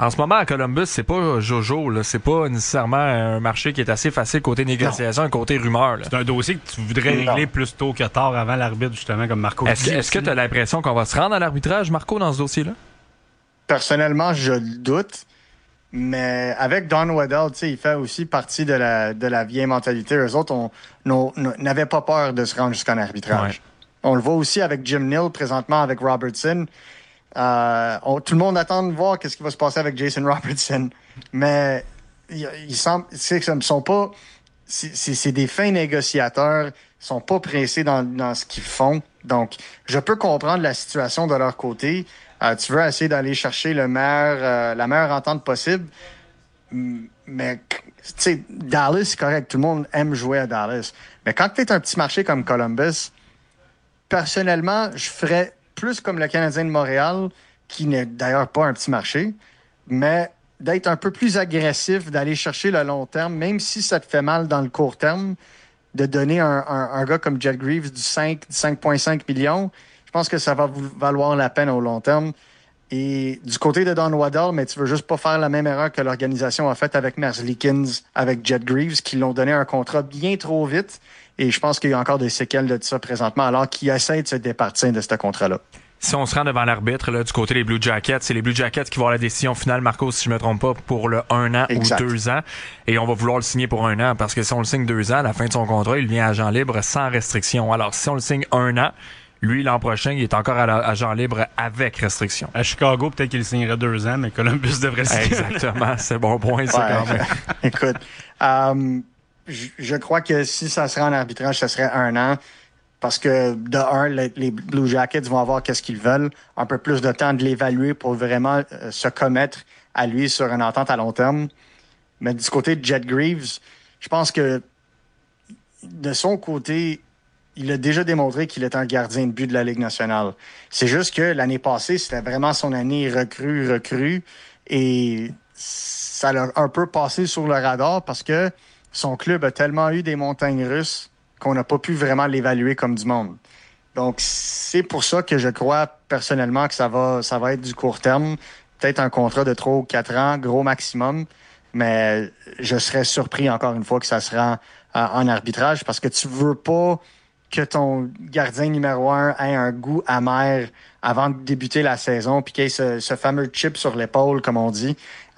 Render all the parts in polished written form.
En ce moment, à Columbus, c'est pas Jojo, là. C'est pas nécessairement un marché qui est assez facile côté négociation et côté rumeur, là. C'est un dossier que tu voudrais régler plus tôt que tard avant l'arbitre, justement, comme Marco dit. Est-ce que tu as l'impression qu'on va se rendre à l'arbitrage, Marco, dans ce dossier-là? Personnellement, je le doute. Mais avec Don Waddell, il fait aussi partie de la vieille mentalité. Eux autres n'avaient pas peur de se rendre jusqu'en arbitrage. Ouais. On le voit aussi avec Jim Nill, présentement avec Robertson. Tout le monde attend de voir qu'est-ce qui va se passer avec Jason Robertson. Mais il semble, sont pas, c'est des fins négociateurs. Ils sont pas pressés dans ce qu'ils font. Donc, je peux comprendre la situation de leur côté. Tu veux essayer d'aller chercher la meilleure entente possible. Mais, tu sais, Dallas, c'est correct. Tout le monde aime jouer à Dallas. Mais quand tu es un petit marché comme Columbus, personnellement, je ferais plus comme le Canadien de Montréal, qui n'est d'ailleurs pas un petit marché, mais d'être un peu plus agressif, d'aller chercher le long terme, même si ça te fait mal dans le court terme, de donner un gars comme Jet Greaves du 5,5 millions. Je pense que ça va vous valoir la peine au long terme. Et du côté de Don Waddell, mais tu veux juste pas faire la même erreur que l'organisation a faite avec Merzlikins, avec Jet Greaves, qui l'ont donné un contrat bien trop vite. Et je pense qu'il y a encore des séquelles de ça présentement, alors qu'ils essaient de se départir de ce contrat-là. Si on se rend devant l'arbitre, là, du côté des Blue Jackets, c'est les Blue Jackets qui vont avoir la décision finale, Marco, si je me trompe pas, pour le 1 an exact. Ou 2 ans. Et on va vouloir le signer pour 1 an, parce que si on le signe 2 ans, à la fin de son contrat, il vient agent libre sans restriction. Alors, si on le signe 1 an, lui, l'an prochain, il est encore agent libre avec restriction. À Chicago, peut-être qu'il signerait 2 ans, mais Columbus devrait signer. Exactement, c'est bon point, ça, quand même. Écoute, je crois que si ça serait en arbitrage, ça serait 1 an. Parce que, de un, les Blue Jackets vont avoir qu'est-ce qu'ils veulent, un peu plus de temps de l'évaluer pour vraiment se commettre à lui sur une entente à long terme. Mais du côté de Jet Greaves, je pense que de son côté, il a déjà démontré qu'il est un gardien de but de la Ligue nationale. C'est juste que l'année passée, c'était vraiment son année recrue, et ça l'a un peu passé sur le radar parce que son club a tellement eu des montagnes russes qu'on n'a pas pu vraiment l'évaluer comme du monde. Donc, c'est pour ça que je crois personnellement que ça va être du court terme. Peut-être un contrat de 3 ou 4 ans, gros maximum. Mais je serais surpris, encore une fois, que ça se rend en arbitrage parce que tu veux pas que ton gardien numéro 1 ait un goût amer avant de débuter la saison puis qu'il y ait ce fameux chip sur l'épaule, comme on dit.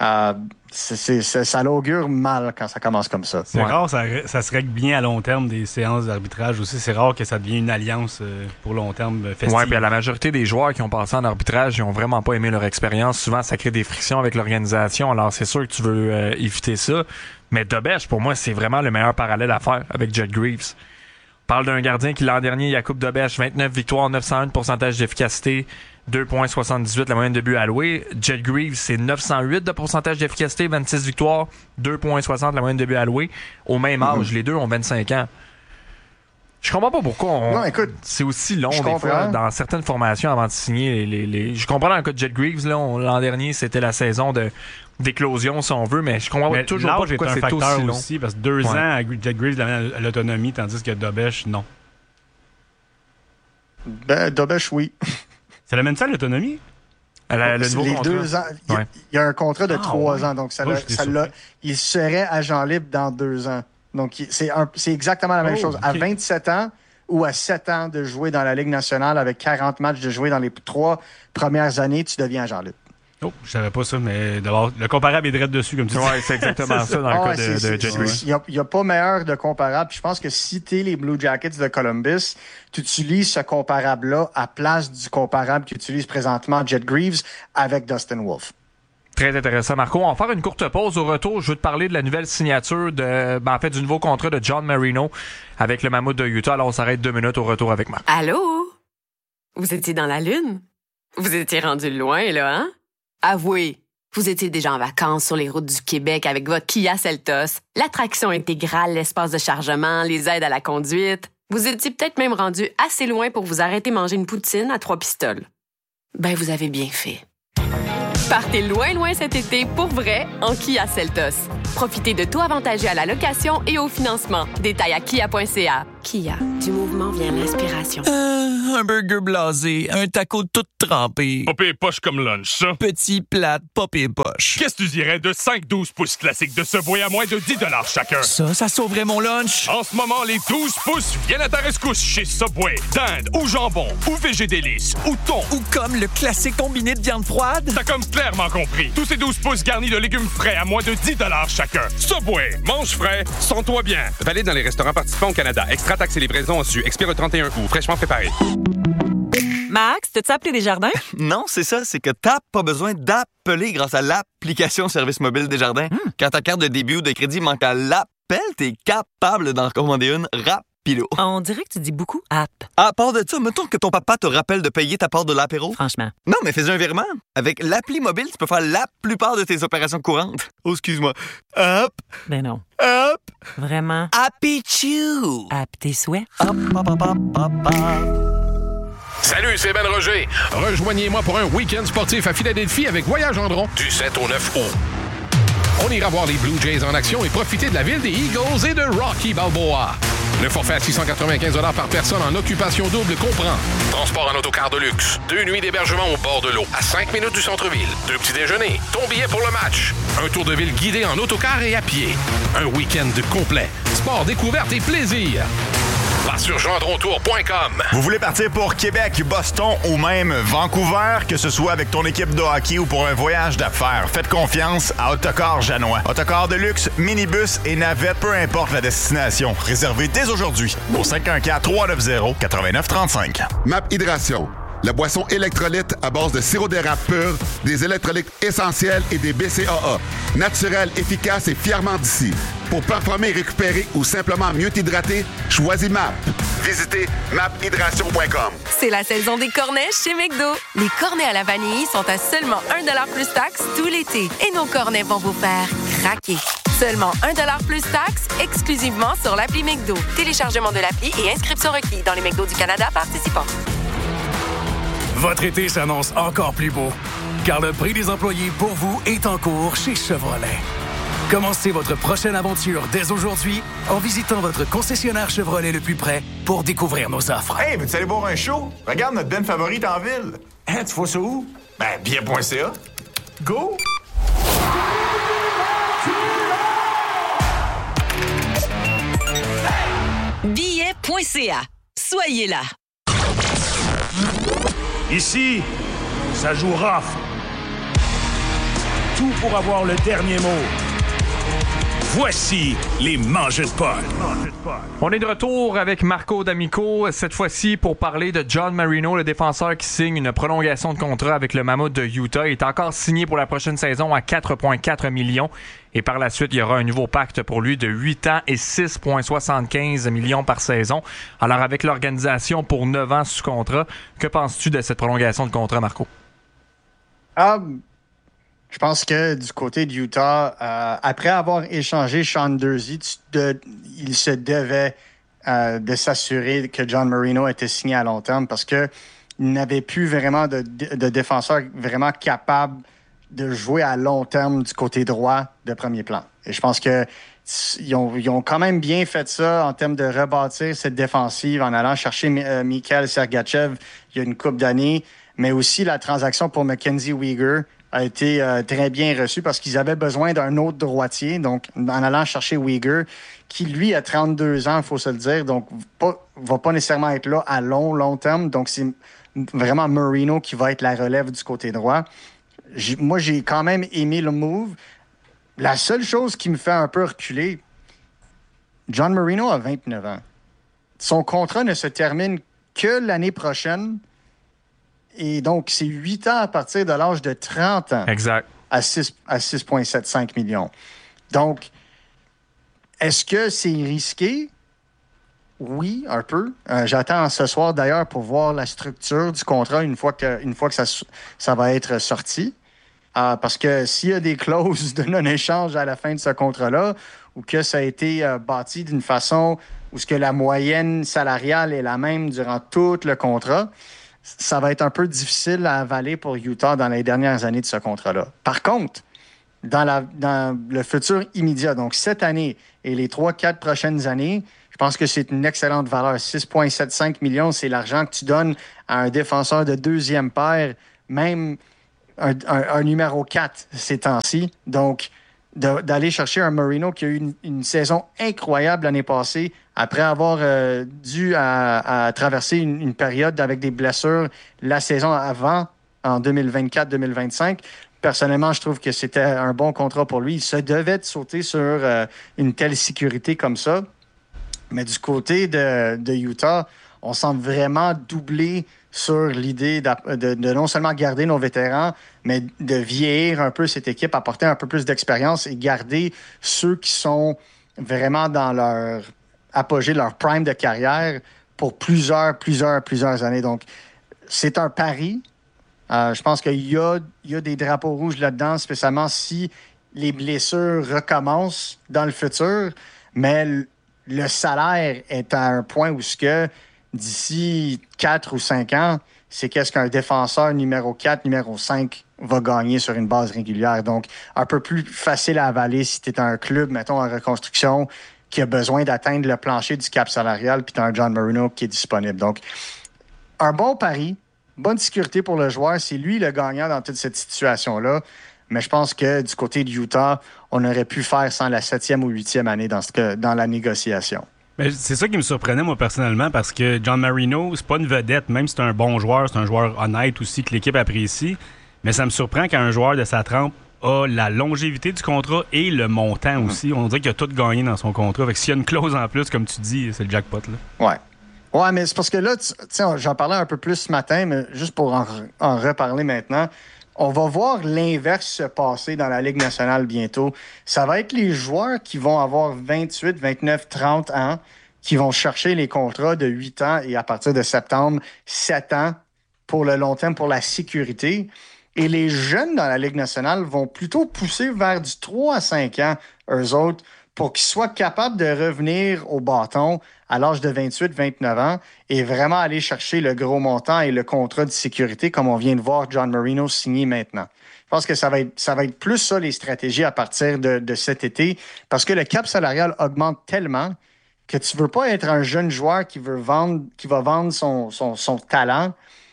Ça l'augure mal quand ça commence comme ça. C'est rare, ça se règle bien à long terme des séances d'arbitrage aussi. C'est rare que ça devienne une alliance pour long terme festive. Oui, puis la majorité des joueurs qui ont passé en arbitrage, ils ont vraiment pas aimé leur expérience. Souvent, ça crée des frictions avec l'organisation. Alors, c'est sûr que tu veux éviter ça. Mais Dobeš, pour moi, c'est vraiment le meilleur parallèle à faire avec Jet Greaves. On parle d'un gardien qui, l'an dernier, Jakub Dobeš, 29 victoires, 901 de pourcentage d'efficacité, 2,78 la moyenne de buts alloués. Jet Greaves, c'est 908 de pourcentage d'efficacité, 26 victoires, 2,60 la moyenne de buts alloués. Au même âge, les deux ont 25 ans. Je comprends pas pourquoi c'est aussi long des fois dans certaines formations avant de signer les... Je comprends dans le cas de Jet Greaves, là, l'an dernier, c'était la saison d'éclosion, si on veut, mais je comprends toujours pas pourquoi c'est aussi long. Aussi, parce que 2 ans, Jet Greaves l'amène à l'autonomie, tandis que Dobeš, non. Dobeš, oui. Ça l'amène ça à l'autonomie? Le nouveau les contrat. 2 ans. Il y a un contrat de 3 ans, donc il serait agent libre dans 2 ans. Donc, c'est exactement la même chose. Okay. À 27 ans ou à 7 ans de jouer dans la Ligue nationale avec 40 matchs de jouer dans les 3 premières années, tu deviens agent libre. Oh, je savais pas ça, mais d'abord, le comparable est direct dessus, comme tu dis. Oui, c'est exactement ça dans le cas de Jet Greaves. Il n'y a pas meilleur de comparable. Puis je pense que si tu es les Blue Jackets de Columbus, tu utilises ce comparable-là à place du comparable qu'utilise présentement Jet Greaves avec Dustin Wolf. Très intéressant, Marco. On va faire une courte pause. Au retour, je veux te parler de la nouvelle signature du nouveau contrat de John Marino avec le Mammouth de Utah. Alors, on s'arrête 2 minutes au retour avec Marc. Allô? Vous étiez dans la Lune? Vous étiez rendu loin, là, hein? Avouez, vous étiez déjà en vacances sur les routes du Québec avec votre Kia Seltos, l'attraction intégrale, l'espace de chargement, les aides à la conduite. Vous étiez peut-être même rendu assez loin pour vous arrêter manger une poutine à 3 pistoles. Ben, vous avez bien fait. Partez loin cet été pour vrai en Kia Seltos. Profitez de taux avantagés à la location et au financement. Détails à kia.ca. Kia. Du mouvement vient l'inspiration. Un burger blasé, un taco tout trempé. Popé poche comme lunch, ça. Petit plate, popé poche. Qu'est-ce que tu dirais de 5-12 pouces classiques de Subway à moins de 10 $ chacun? Ça sauverait mon lunch. En ce moment, les 12 pouces viennent à ta rescousse chez Subway. Dinde ou jambon ou végé délice ou thon. Ou comme le classique combiné de viande froide. T'as comme clairement compris. Tous ces 12 pouces garnis de légumes frais à moins de 10 $ chacun. Subway, mange frais, sens-toi bien. Valide dans les restaurants participants au Canada. Extra taxes et livraison en su. Expire le 31 août. Fraîchement préparé. Max, t'as-tu appelé Desjardins? Non, c'est ça. C'est que t'as pas besoin d'appeler grâce à l'application Service mobile Desjardins. Quand ta carte de débit ou de crédit manque à l'appel, t'es capable d'en commander une rapido. On dirait que tu dis beaucoup app. À part de ça, mettons que ton papa te rappelle de payer ta part de l'apéro. Franchement. Non, mais fais un virement. Avec l'appli mobile, tu peux faire la plupart de tes opérations courantes. Oh, excuse-moi. Hop. Ben non. Hop. Vraiment. Happy Chew. App tes souhaits. Hop, hop, hop, hop, hop, hop. Salut, c'est Ben Roger. Rejoignez-moi pour un week-end sportif à Philadelphie avec Voyage Gendron du 7 au 9 août. On ira voir les Blue Jays en action et profiter de la ville des Eagles et de Rocky Balboa. Le forfait à 695 $ par personne en occupation double comprend transport en autocar de luxe, 2 nuits d'hébergement au bord de l'eau, à 5 minutes du centre-ville, 2 petits déjeuners, ton billet pour le match, un tour de ville guidé en autocar et à pied, un week-end complet, sport, découverte et plaisir. Va sur gendrontour.com. Vous voulez partir pour Québec, Boston ou même Vancouver, que ce soit avec ton équipe de hockey ou pour un voyage d'affaires, faites confiance à Autocar Janois. Autocar de luxe, minibus et navette, peu importe la destination. Réservez dès aujourd'hui au 514-390-8935. MAP Hydration. La boisson électrolyte à base de sirop d'érable pur, des électrolytes essentiels et des BCAA. Naturel, efficace et fièrement d'ici. Pour performer, récupérer ou simplement mieux t'hydrater, choisis MAP. Visitez maphydration.com. C'est la saison des cornets chez McDo. Les cornets à la vanille sont à seulement 1 $ plus taxe tout l'été. Et nos cornets vont vous faire craquer. Seulement 1 $ plus taxe, exclusivement sur l'appli McDo. Téléchargement de l'appli et inscription requis dans les McDo du Canada participants. Votre été s'annonce encore plus beau, car le prix des employés pour vous est en cours chez Chevrolet. Commencez votre prochaine aventure dès aujourd'hui en visitant votre concessionnaire Chevrolet le plus près pour découvrir nos offres. Hey, veux-tu aller voir un show? Regarde notre band favorite en ville. Hein, tu vois ça où? Ben, bien.ca. Go! Billet.ca. Soyez là. Ici, ça joue rough. Tout pour avoir le dernier mot. Voici les Mangeux de Paul. On est de retour avec Marco D'Amico, cette fois-ci pour parler de John Marino, le défenseur qui signe une prolongation de contrat avec le Mammoth de Utah. Il est encore signé pour la prochaine saison à 4,4 millions. Et par la suite, il y aura un nouveau pacte pour lui de 8 ans et 6,75 millions par saison. Alors, avec l'organisation pour 9 ans sous contrat, que penses-tu de cette prolongation de contrat, Marco? Je pense que du côté de Utah, après avoir échangé Sean Durzi, il se devait de s'assurer que John Marino était signé à long terme parce qu'il n'avait plus vraiment de défenseur vraiment capable de jouer à long terme du côté droit de premier plan. Et je pense que ils ont quand même bien fait ça en termes de rebâtir cette défensive en allant chercher Mikhail Sergachev il y a une couple d'années, mais aussi la transaction pour Mackenzie Weegar a été très bien reçue parce qu'ils avaient besoin d'un autre droitier. Donc, en allant chercher Weegar, qui lui a 32 ans, il faut se le dire, donc va pas nécessairement être là à long terme. Donc, c'est vraiment Marino qui va être la relève du côté droit. Moi, j'ai quand même aimé le move. La seule chose qui me fait un peu reculer, John Marino a 29 ans. Son contrat ne se termine que l'année prochaine. Et donc, c'est 8 ans à partir de l'âge de 30 ans. Exact. À 6,75 millions. Donc, est-ce que c'est risqué? Oui, un peu. J'attends ce soir, d'ailleurs, pour voir la structure du contrat une fois que ça va être sorti. Parce que s'il y a des clauses de non-échange à la fin de ce contrat-là, ou que ça a été bâti d'une façon où ce que la moyenne salariale est la même durant tout le contrat, ça va être un peu difficile à avaler pour Utah dans les dernières années de ce contrat-là. Par contre, dans le futur immédiat, donc cette année et les 3-4 prochaines années, je pense que c'est une excellente valeur. 6,75 millions, c'est l'argent que tu donnes à un défenseur de deuxième paire, même un numéro 4 ces temps-ci. Donc, d'aller chercher un Marino qui a eu une saison incroyable l'année passée, après avoir dû à traverser une période avec des blessures la saison avant, en 2024-2025. Personnellement, je trouve que c'était un bon contrat pour lui. Il se devait de sauter sur une telle sécurité comme ça. Mais du côté de Utah, on semble vraiment doubler sur l'idée de non seulement garder nos vétérans, mais de vieillir un peu cette équipe, apporter un peu plus d'expérience et garder ceux qui sont vraiment dans leur apogée, leur prime de carrière pour plusieurs années. Donc, c'est un pari. Je pense qu'il y a des drapeaux rouges là-dedans, spécialement si les blessures recommencent dans le futur, mais le salaire est à un point où d'ici 4 ou 5 ans, c'est qu'est-ce qu'un défenseur numéro 4, numéro 5 va gagner sur une base régulière. Donc, un peu plus facile à avaler si tu es un club, mettons, en reconstruction, qui a besoin d'atteindre le plancher du cap salarial, puis tu as un John Marino qui est disponible. Donc, un bon pari, bonne sécurité pour le joueur. C'est lui le gagnant dans toute cette situation-là. Mais je pense que du côté de Utah, on aurait pu faire sans la 7e ou 8e année dans la négociation. Mais c'est ça qui me surprenait, moi, personnellement, parce que John Marino, c'est pas une vedette, même si c'est un bon joueur, c'est un joueur honnête aussi que l'équipe apprécie. Mais ça me surprend qu'un joueur de sa trempe a la longévité du contrat et le montant aussi. On dirait qu'il a tout gagné dans son contrat. Fait que s'il y a une clause en plus, comme tu dis, c'est le jackpot, là. Ouais. Ouais, mais c'est parce que là, j'en parlais un peu plus ce matin, mais juste pour en reparler maintenant, on va voir l'inverse se passer dans la Ligue nationale bientôt. Ça va être les joueurs qui vont avoir 28, 29, 30 ans, qui vont chercher les contrats de 8 ans et à partir de septembre, 7 ans pour le long terme, pour la sécurité. Et les jeunes dans la Ligue nationale vont plutôt pousser vers du 3 à 5 ans, eux autres, pour qu'ils soient capables de revenir au bâton à l'âge de 28, 29 ans et vraiment aller chercher le gros montant et le contrat de sécurité comme on vient de voir John Marino signer maintenant. Je pense que ça va être plus ça les stratégies à partir de cet été parce que le cap salarial augmente tellement que tu ne veux pas être un jeune joueur qui va vendre son talent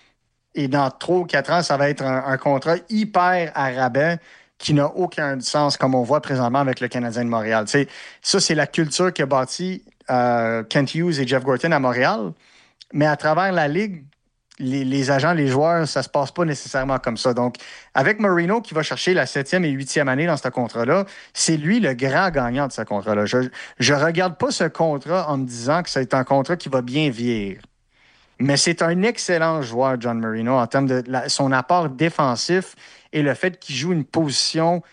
et dans 3 ou 4 ans, ça va être un contrat hyper à rabais qui n'a aucun sens, comme on voit présentement avec le Canadien de Montréal. T'sais, ça, c'est la culture qu'a bâti Kent Hughes et Jeff Gorton à Montréal. Mais à travers la Ligue, les agents, les joueurs, ça se passe pas nécessairement comme ça. Donc, avec Marino qui va chercher la 7e et 8e année dans ce contrat-là, c'est lui le grand gagnant de ce contrat-là. Je regarde pas ce contrat en me disant que c'est un contrat qui va bien vieillir. Mais c'est un excellent joueur, John Marino, en termes de son apport défensif et le fait qu'il joue une position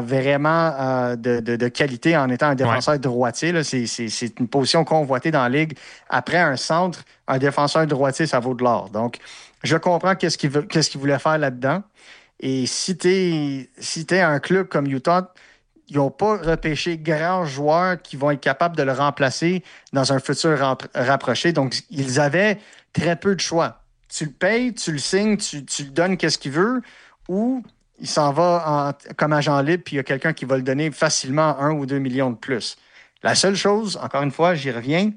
vraiment de qualité en étant un défenseur droitier. Là, c'est une position convoitée dans la Ligue. Après un centre, un défenseur droitier, ça vaut de l'or. Donc, je comprends qu'est-ce qu'il voulait faire là-dedans. Et si t'es un club comme Utah, ils n'ont pas repêché grands joueurs qui vont être capables de le remplacer dans un futur rapproché. Donc, ils avaient très peu de choix. Tu le payes, tu le signes, tu le donnes qu'est-ce qu'il veut, ou il s'en va comme agent libre, puis il y a quelqu'un qui va le donner facilement 1 ou 2 millions de plus. La seule chose, encore une fois, j'y reviens,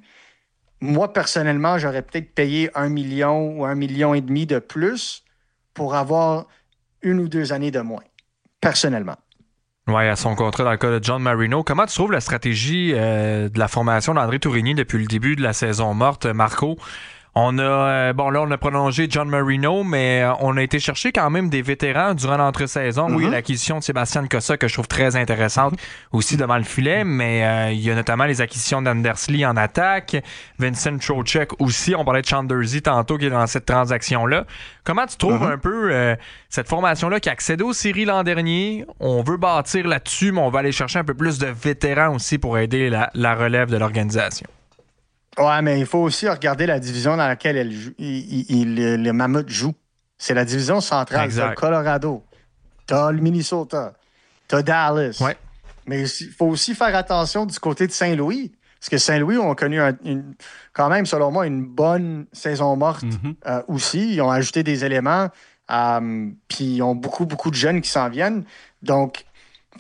moi, personnellement, j'aurais peut-être payé 1 million ou 1,5 million de plus pour avoir 1 ou 2 années de moins, personnellement. Oui, à son contrat dans le cas de John Marino. Comment tu trouves la stratégie de la formation d'André Tourigny depuis le début de la saison morte, Marco? On a on a prolongé John Marino, mais on a été chercher quand même des vétérans durant l'entre-saison. Oui, l'acquisition de Sébastien Cossa que je trouve très intéressante aussi devant le filet, mais il y a notamment les acquisitions d'Anders Lee en attaque, Vincent Trocheck aussi. On parlait de Chandersy tantôt qui est dans cette transaction-là. Comment tu trouves un peu cette formation-là qui a accédé aux séries l'an dernier? On veut bâtir là-dessus, mais on va aller chercher un peu plus de vétérans aussi pour aider la relève de l'organisation. Ouais, mais il faut aussi regarder la division dans laquelle les Mammouths jouent. C'est la division centrale. Exact. T'as le Colorado, t'as le Minnesota, t'as Dallas. Ouais. Mais il faut aussi faire attention du côté de Saint-Louis. Parce que Saint-Louis ont connu quand même, selon moi, une bonne saison morte aussi. Ils ont ajouté des éléments. Puis ils ont beaucoup de jeunes qui s'en viennent. Donc,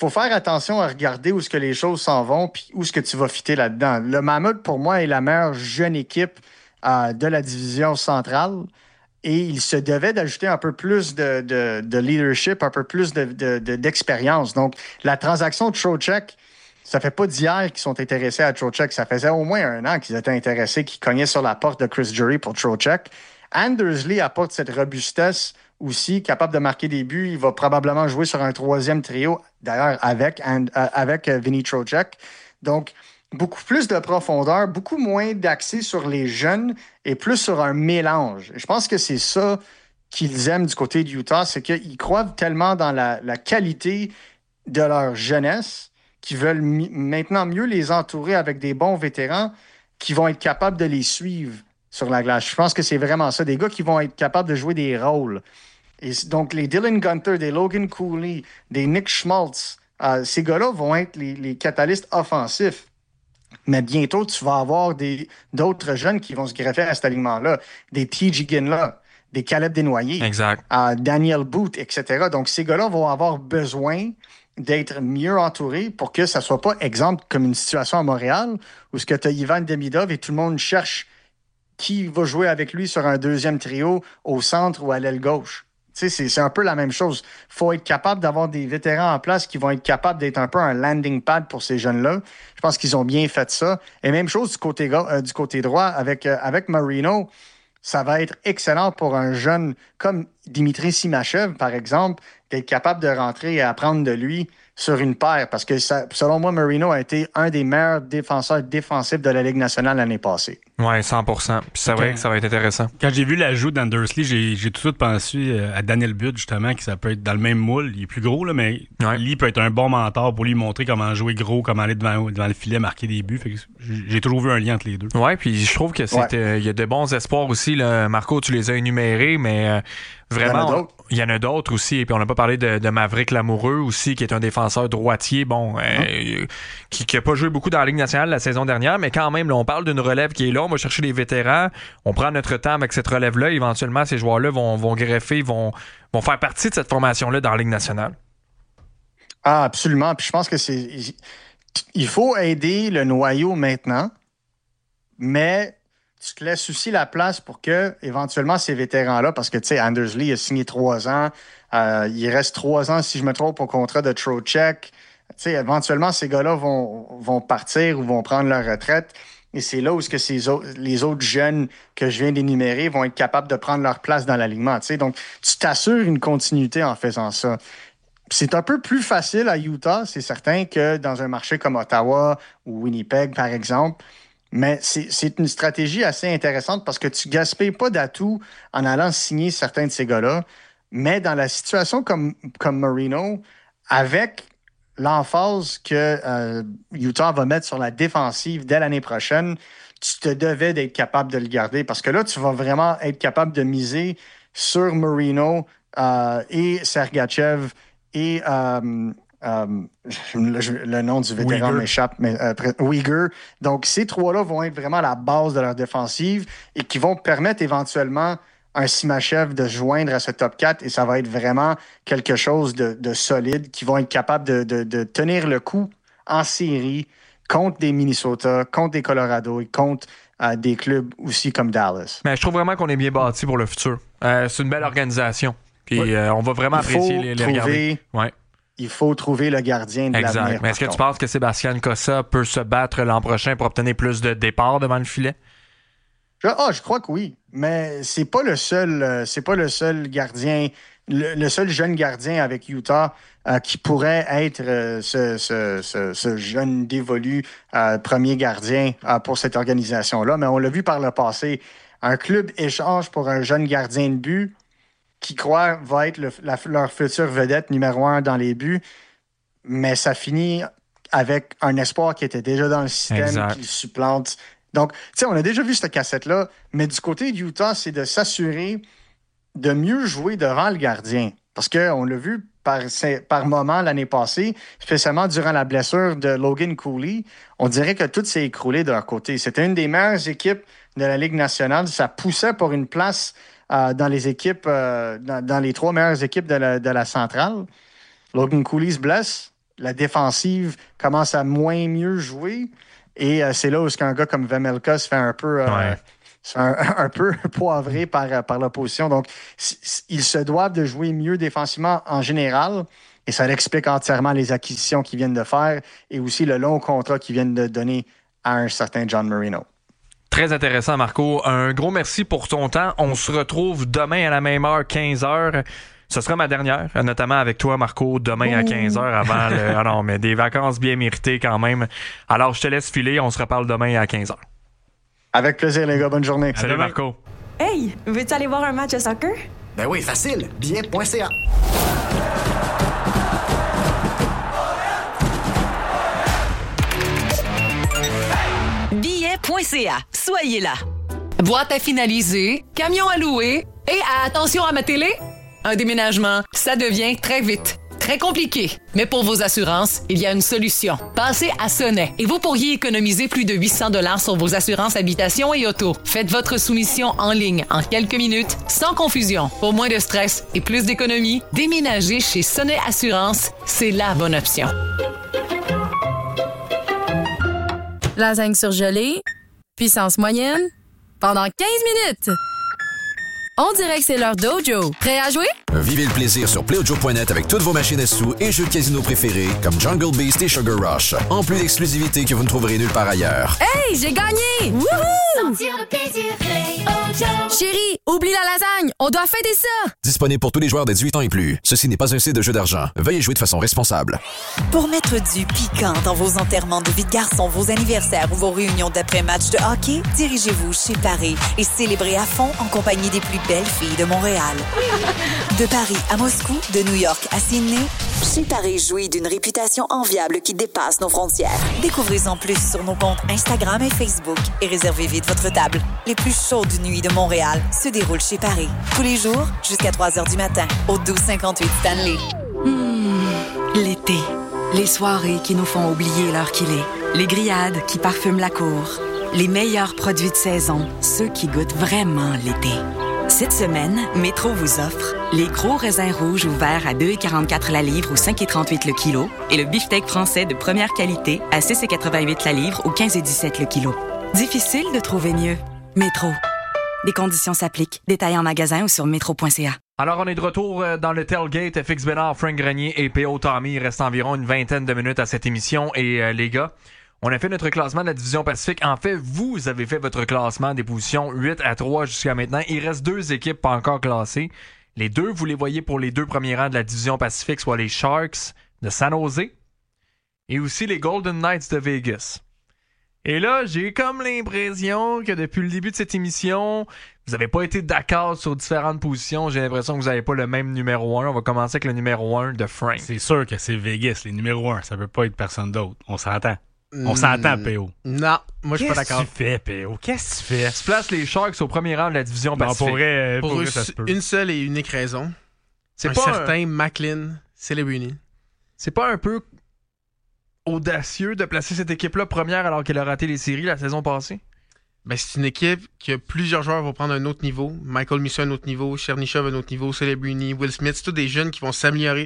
faut faire attention à regarder où est-ce que les choses s'en vont puis où est-ce que tu vas fitter là-dedans. Le Mammoth, pour moi, est la meilleure jeune équipe de la division centrale et il se devait d'ajouter un peu plus de leadership, un peu plus d'expérience. Donc, la transaction de Trocheck, ça fait pas d'hier qu'ils sont intéressés à Trocheck. Ça faisait au moins 1 an qu'ils étaient intéressés, qu'ils cognaient sur la porte de Chris Drury pour Trocheck. Andersley apporte cette robustesse aussi, capable de marquer des buts. Il va probablement jouer sur un 3e trio, d'ailleurs, avec Vinny Trocheck. Donc, beaucoup plus de profondeur, beaucoup moins d'accès sur les jeunes et plus sur un mélange. Et je pense que c'est ça qu'ils aiment du côté de Utah, c'est qu'ils croient tellement dans la qualité de leur jeunesse qu'ils veulent maintenant mieux les entourer avec des bons vétérans qui vont être capables de les suivre sur la glace. Je pense que c'est vraiment ça. Des gars qui vont être capables de jouer des rôles. Et donc, les Dylan Guenther, des Logan Cooley, des Nick Schmaltz, ces gars-là vont être les catalystes offensifs. Mais bientôt, tu vas avoir d'autres jeunes qui vont se greffer à cet alignement-là. Des T.J. Ginla, des Caleb Desnoyers, Daniel Booth, etc. Donc, ces gars-là vont avoir besoin d'être mieux entourés pour que ça ne soit pas, exemple, comme une situation à Montréal où tu as Ivan Demidov et tout le monde cherche qui va jouer avec lui sur un 2e trio au centre ou à l'aile gauche. Tu sais, c'est un peu la même chose. Il faut être capable d'avoir des vétérans en place qui vont être capables d'être un peu un landing pad pour ces jeunes-là. Je pense qu'ils ont bien fait ça. Et même chose du côté droit avec Marino. Ça va être excellent pour un jeune comme Dimitri Simachev, par exemple, d'être capable de rentrer et apprendre de lui sur une paire. Parce que, selon moi, Marino a été un des meilleurs défenseurs défensifs de la Ligue nationale l'année passée. Oui, 100%. Puis c'est vrai que ça va être intéressant. Quand j'ai vu l'ajout d'Andersley, j'ai tout de suite pensé à Daniel Butt, justement, que ça peut être dans le même moule. Il est plus gros, là, mais lui peut être un bon mentor pour lui montrer comment jouer gros, comment aller devant le filet, marquer des buts. Fait que j'ai toujours vu un lien entre les deux. Oui, puis je trouve que il y a de bons espoirs aussi. Là. Marco, tu les as énumérés, mais vraiment, il y en a d'autres aussi. Et puis on n'a pas parlé de Maverick Lamoureux aussi, qui est un défenseur droitier, qui n'a pas joué beaucoup dans la Ligue nationale la saison dernière, mais quand même, là, on parle d'une relève qui est là. On va chercher des vétérans. On prend notre temps avec cette relève-là. Éventuellement, ces joueurs-là vont greffer, vont faire partie de cette formation-là dans la Ligue nationale. Ah, absolument. Puis je pense que il faut aider le noyau maintenant, mais tu te laisses aussi la place pour que, éventuellement, ces vétérans-là, parce que, tu sais, Andersley a signé 3 ans, il reste 3 ans, si je me trompe, au contrat de Trocheck. Tu sais, éventuellement, ces gars-là vont partir ou vont prendre leur retraite. Et c'est là où les autres jeunes que je viens d'énumérer vont être capables de prendre leur place dans l'alignement. Tu sais. Donc, tu t'assures une continuité en faisant ça. C'est un peu plus facile à Utah, c'est certain, que dans un marché comme Ottawa ou Winnipeg, par exemple. Mais c'est une stratégie assez intéressante parce que tu ne gaspilles pas d'atouts en allant signer certains de ces gars-là. Mais dans la situation comme Marino, avec l'emphase que Utah va mettre sur la défensive dès l'année prochaine, tu te devais d'être capable de le garder parce que là, tu vas vraiment être capable de miser sur Marino et Sergachev et le nom du vétéran Uyghur. m'échappe, mais Uyghur. Donc, ces 3-là vont être vraiment la base de leur défensive et qui vont permettre éventuellement un Simachev de se joindre à ce top 4 et ça va être vraiment quelque chose de solide qui vont être capables de tenir le coup en série contre des Minnesota, contre des Colorado et contre des clubs aussi comme Dallas. Mais je trouve vraiment qu'on est bien bâti pour le futur. C'est une belle organisation. Puis on va vraiment apprécier les regarder. Ouais. Il faut trouver le gardien de l'avenir. Exact. Mais est-ce que tu penses que Sébastien Cossa peut se battre l'an prochain pour obtenir plus de départs devant le filet? Je crois que oui, mais c'est pas le seul gardien, le seul jeune gardien avec Utah qui pourrait être ce jeune dévolu premier gardien pour cette organisation-là. Mais on l'a vu par le passé, un club échange pour un jeune gardien de but qui croit va être leur future vedette numéro 1 dans les buts, mais ça finit avec un espoir qui était déjà dans le système, qui le supplante. Donc, tu sais, on a déjà vu cette cassette-là, mais du côté d'Utah, c'est de s'assurer de mieux jouer devant le gardien. Parce qu'on l'a vu par moment l'année passée, spécialement durant la blessure de Logan Cooley, on dirait que tout s'est écroulé de leur côté. C'était une des meilleures équipes de la Ligue nationale. Ça poussait pour une place dans les équipes, dans les 3 meilleures équipes de la centrale. Logan Cooley se blesse. la défensive commence à moins mieux jouer. Et c'est là où un gars comme Vejmelka se fait un peu... un peu poivré par l'opposition. Donc, ils se doivent de jouer mieux défensivement en général. Et ça explique entièrement les acquisitions qu'ils viennent de faire et aussi le long contrat qu'ils viennent de donner à un certain John Marino. Très intéressant, Marco. Un gros merci pour ton temps. On se retrouve demain à la même heure, 15h. Ce sera ma dernière, notamment avec toi, Marco, demain à 15h avant le... Ah non, mais des vacances bien méritées quand même. Alors, je te laisse filer. On se reparle demain à 15h. Avec plaisir, les gars. Bonne journée. Salut, Marco. Hey, veux-tu aller voir un match de soccer? Ben oui, facile. Billet.ca. Billet.ca. Soyez là. Boîte à finaliser, camion à louer et attention à ma télé. Un déménagement, ça devient très vite. Très compliqué. Mais pour vos assurances, il y a une solution. Passez à Sonnet et vous pourriez économiser plus de 800 $ sur vos assurances habitation et auto. Faites votre soumission en ligne en quelques minutes, sans confusion. Pour moins de stress et plus d'économie, déménager chez Sonnet Assurance, c'est la bonne option. Lasagne surgelée, puissance moyenne, pendant 15 minutes. On dirait que c'est l'heure Dojo. Prêt à jouer? Vivez le plaisir sur PlayOjo.net avec toutes vos machines à sous et jeux de casino préférés comme Jungle Beast et Sugar Rush. En plus d'exclusivité que vous ne trouverez nulle part ailleurs. Hey, j'ai gagné! Wouhou! Sentir le plaisir, PlayOjo. Chérie, oublie la lasagne, on doit fêter ça! Disponible pour tous les joueurs des 18 ans et plus. Ceci n'est pas un site de jeu d'argent. Veuillez jouer de façon responsable. Pour mettre du piquant dans vos enterrements de vie de garçon, vos anniversaires ou vos réunions d'après-match de hockey, dirigez-vous chez Paris et célébrez à fond en compagnie des plus belles filles de Montréal. De Paris à Moscou, de New York à Sydney, chez Paris jouit d'une réputation enviable qui dépasse nos frontières. Découvrez-en plus sur nos comptes Instagram et Facebook et réservez vite votre table. Les plus chaudes nuits de Montréal se déroulent chez Paris. Tous les jours, jusqu'à 3h du matin, au 1258 Stanley. L'été. Les soirées qui nous font oublier l'heure qu'il est. Les grillades qui parfument la cour. Les meilleurs produits de saison, ceux qui goûtent vraiment l'été. Cette semaine, Métro vous offre les gros raisins rouges ouverts à 2,44 la livre ou 5,38 le kilo et le beefsteak français de première qualité à 6,88 la livre ou 15,17 le kilo. Difficile de trouver mieux. Métro. Des conditions s'appliquent. Détails en magasin ou sur métro.ca. Alors, on est de retour dans le tailgate. FX Bénard, Frank Grenier et P.O. Tommy. Il reste environ une vingtaine de minutes à cette émission. Et les gars, on a fait notre classement de la Division Pacifique. En fait, vous avez fait votre classement des positions 8-3 jusqu'à maintenant. Il reste 2 équipes pas encore classées. Les deux, vous les voyez pour les 2 premiers rangs de la Division Pacifique, soit les Sharks de San Jose et aussi les Golden Knights de Vegas. Et là, j'ai comme l'impression que depuis le début de cette émission, vous n'avez pas été d'accord sur différentes positions. J'ai l'impression que vous n'avez pas le même numéro 1. On va commencer avec le numéro 1 de Frank. C'est sûr que c'est Vegas, les numéros 1. Ça peut pas être personne d'autre. On s'entend. On s'entend, P.O. Non, moi je suis pas d'accord. Qu'est-ce que tu fais, P.O.? Qu'est-ce que tu fais? Tu places les Sharks au premier rang de la Division Pacifique. Pour vrai, ça se peut. Une seule et unique raison. C'est un certain Macklin Celebrini. C'est pas un peu audacieux de placer cette équipe-là première alors qu'elle a raté les séries la saison passée? Ben, c'est une équipe que plusieurs joueurs vont prendre un autre niveau. Michael Misson un autre niveau, Chernyshov un autre niveau, Celebrini, Will Smith, c'est tous des jeunes qui vont s'améliorer.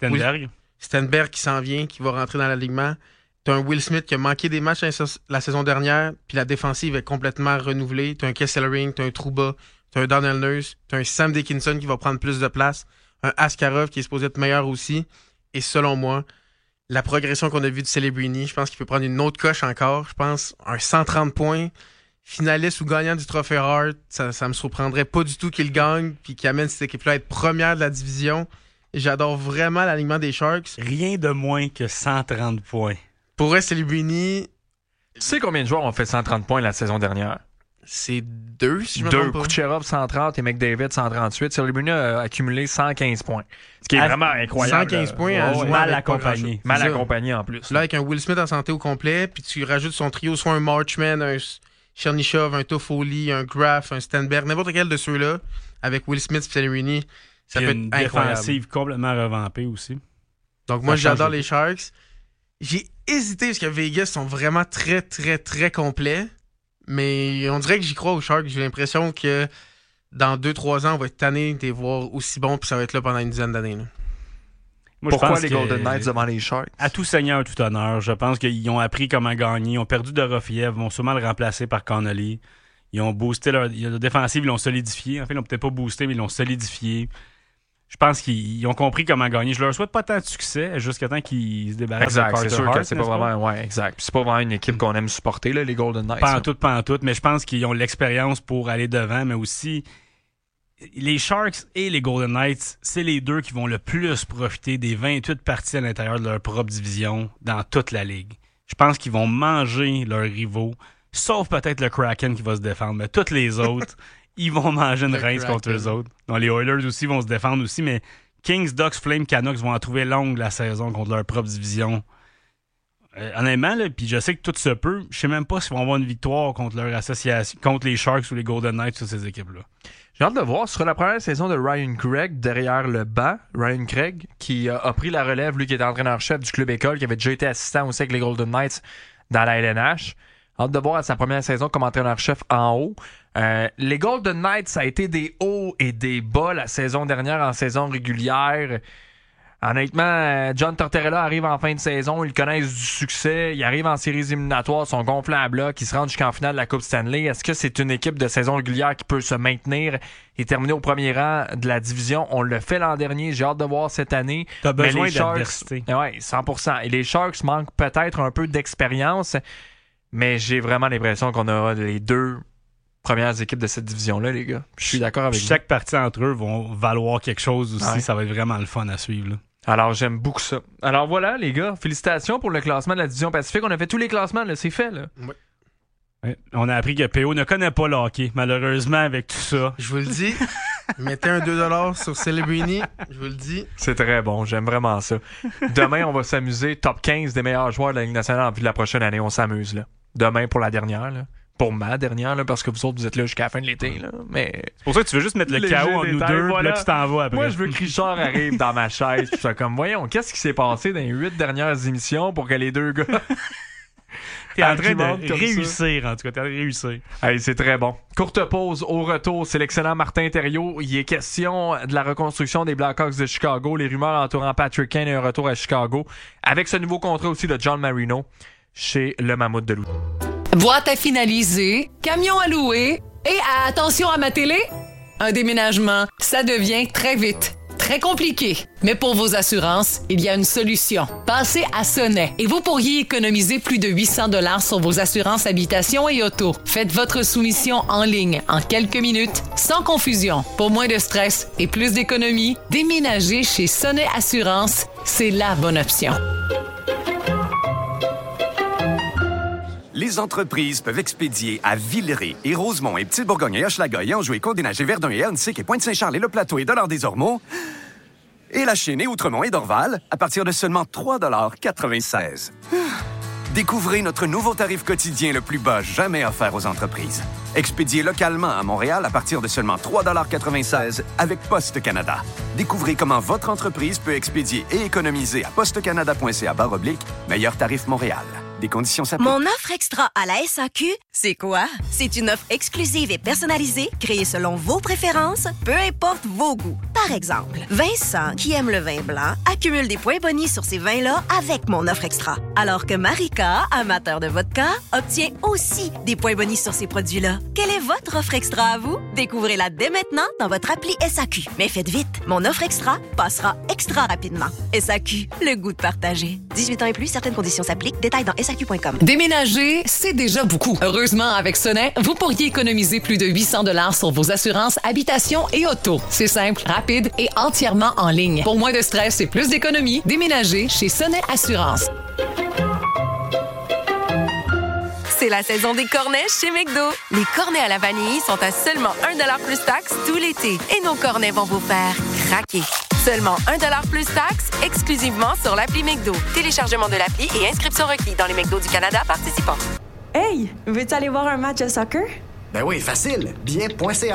Stenberg qui s'en vient, qui va rentrer dans l'alignement. T'as un Will Smith qui a manqué des matchs la saison dernière, puis la défensive est complètement renouvelée. T'as un Kesselring, t'as un Trouba, t'as un Donald Nurse, t'as un Sam Dickinson qui va prendre plus de place, un Askarov qui est supposé être meilleur aussi. Et selon moi, la progression qu'on a vue de Celebrini, je pense qu'il peut prendre une autre coche encore. Je pense un 130 points, finaliste ou gagnant du Trophée Hart, ça me surprendrait pas du tout qu'il gagne, puis qu'il amène cette équipe-là à être première de la division. J'adore vraiment l'alignement des Sharks. Rien de moins que 130 points. Pour vrai, Celebrini... Tu sais combien de joueurs ont fait 130 points la saison dernière? C'est 2, si je me trompe pas. Kucherov 130 et McDavid 138. Celebrini a accumulé 115 points. Ce qui est vraiment incroyable. 115 points, mal accompagné. Mal accompagné en plus. Là, avec un Will Smith en santé au complet, puis tu rajoutes son trio, soit un Marchman, un Chernyshov, un Toffoli, un Graf, un Stenberg, n'importe quel de ceux-là, avec Will Smith et Celebrini, ça peut être incroyable. Une défensive complètement revampée aussi. Donc moi, j'adore les Sharks. J'ai hésité parce que Vegas sont vraiment très, très, très complets. Mais on dirait que j'y crois aux Sharks. J'ai l'impression que dans 2-3 ans, on va être tanné de les voir aussi bons, puis ça va être là pendant une dizaine d'années. Là. Pourquoi les Golden Knights devant les Sharks? À tout seigneur, tout honneur. Je pense qu'ils ont appris comment gagner. Ils ont perdu Dorofiev, vont sûrement le remplacer par Connolly. Ils ont boosté leur défensive, ils l'ont solidifié. En fait, ils l'ont peut-être pas boosté, mais ils l'ont solidifié. Je pense qu'ils ont compris comment gagner. Je leur souhaite pas tant de succès jusqu'à temps qu'ils se débarrassent de Carter Hart. C'est sûr que c'est pas vraiment... Ouais, exact. Puis c'est pas vraiment une équipe qu'on aime supporter, là, les Golden Knights. Pas en tout. Mais je pense qu'ils ont l'expérience pour aller devant, mais aussi... Les Sharks et les Golden Knights, c'est les deux qui vont le plus profiter des 28 parties à l'intérieur de leur propre division dans toute la ligue. Je pense qu'ils vont manger leurs rivaux, sauf peut-être le Kraken qui va se défendre, mais toutes les autres, ils vont manger une rince contre eux autres. Donc, les Oilers aussi vont se défendre aussi, mais Kings, Ducks, Flames, Canucks vont en trouver longue la saison contre leur propre division. Honnêtement, puis je sais que tout se peut, je sais même pas s'ils vont avoir une victoire contre leur association, contre les Sharks ou les Golden Knights sur ces équipes-là. J'ai hâte de voir. Ce sera la première saison de Ryan Craig derrière le banc. Ryan Craig qui a pris la relève, lui qui était entraîneur-chef du club école, qui avait déjà été assistant aussi avec les Golden Knights dans la LNH. Hâte de voir sa première saison comme entraîneur-chef en haut. Les Golden Knights, ça a été des hauts et des bas la saison dernière en saison régulière. Honnêtement, John Tortorella arrive en fin de saison, ils connaissent du succès, ils arrivent en séries éliminatoires, sont gonflés à bloc, ils se rendent jusqu'en finale de la Coupe Stanley. Est-ce que c'est une équipe de saison régulière qui peut se maintenir et terminer au premier rang de la division? On le fait l'an dernier, j'ai hâte de voir cette année. T'as besoin d'adversité. Oui, 100%. Et les Sharks manquent peut-être un peu d'expérience, mais j'ai vraiment l'impression qu'on aura les deux premières équipes de cette division-là, les gars. Je suis d'accord avec vous. Chaque partie entre eux vont valoir quelque chose aussi. Ouais. Ça va être vraiment le fun à suivre, là. Alors, j'aime beaucoup ça. Alors voilà, les gars, félicitations pour le classement de la division Pacifique. On a fait tous les classements, là, c'est fait, là. Oui. Ouais. On a appris que PO ne connaît pas le hockey, malheureusement, avec tout ça. Je vous le dis, mettez un 2$ sur Celebrini, je vous le dis. C'est très bon, j'aime vraiment ça. Demain, on va s'amuser, top 15 des meilleurs joueurs de la Ligue nationale en vue de la prochaine année. On s'amuse, là. Demain pour la dernière, là. Pour ma dernière, là, parce que vous autres, vous êtes là jusqu'à la fin de l'été. Là. Mais c'est pour ça que tu veux juste mettre le chaos en nous deux, voilà. Là, tu t'en vas après. Moi, je veux que Richard arrive dans ma chaise. Je suis comme, voyons, qu'est-ce qui s'est passé dans les 8 dernières émissions pour que les deux gars... T'es en train de réussir, en tout cas. T'es en train de réussir. Hey, c'est très bon. Courte pause. Au retour, c'est l'excellent Martin Thériault. Il est question de la reconstruction des Blackhawks de Chicago. Les rumeurs entourant Patrick Kane et un retour à Chicago. Avec ce nouveau contrat aussi de John Marino chez le Mammouth de Loup. Boîte à finaliser, camion à louer et attention à ma télé. Un déménagement, ça devient très vite, très compliqué. Mais pour vos assurances, il y a une solution. Passez à Sonnet et vous pourriez économiser plus de 800$ sur vos assurances habitation et auto. Faites votre soumission en ligne en quelques minutes, sans confusion. Pour moins de stress et plus d'économie, déménager chez Sonnet Assurance, c'est la bonne option. Les entreprises peuvent expédier à Villeray et Rosemont et Petite-Bourgogne et Hochelaga et Anjou et Côte-des-Neiges et Verdun et Annecy et Pointe-Saint-Charles et Le Plateau et Dollard-des-Ormeaux et La Chênaie, Outremont et Dorval à partir de seulement 3,96 $. Découvrez notre nouveau tarif quotidien le plus bas jamais offert aux entreprises. Expédiez localement à Montréal à partir de seulement 3,96 $ avec Poste Canada. Découvrez comment votre entreprise peut expédier et économiser à postecanada.ca/meilleur tarif Montréal. Des conditions s'appliquent. Mon offre extra à la SAQ, c'est quoi? C'est une offre exclusive et personnalisée, créée selon vos préférences, peu importe vos goûts. Par exemple, Vincent, qui aime le vin blanc, accumule des points bonus sur ces vins-là avec mon offre extra. Alors que Marika, amateur de vodka, obtient aussi des points bonus sur ces produits-là. Quelle est votre offre extra à vous? Découvrez-la dès maintenant dans votre appli SAQ. Mais faites vite, mon offre extra passera extra rapidement. SAQ, le goût de partager. 18 ans et plus, certaines conditions s'appliquent. Détails dans SAQ. Déménager, c'est déjà beaucoup. Heureusement, avec Sonnet, vous pourriez économiser plus de 800$ sur vos assurances habitation et auto. C'est simple, rapide et entièrement en ligne. Pour moins de stress et plus d'économie, déménagez chez Sonnet Assurance. C'est la saison des cornets chez McDo. Les cornets à la vanille sont à seulement 1$ plus taxe tout l'été. Et nos cornets vont vous faire craquer. Seulement 1$ plus taxe, exclusivement sur l'appli McDo. Téléchargement de l'appli et inscription requis dans les McDo du Canada participants. Hey, veux-tu aller voir un match de soccer? Ben oui, facile. Bien.ca.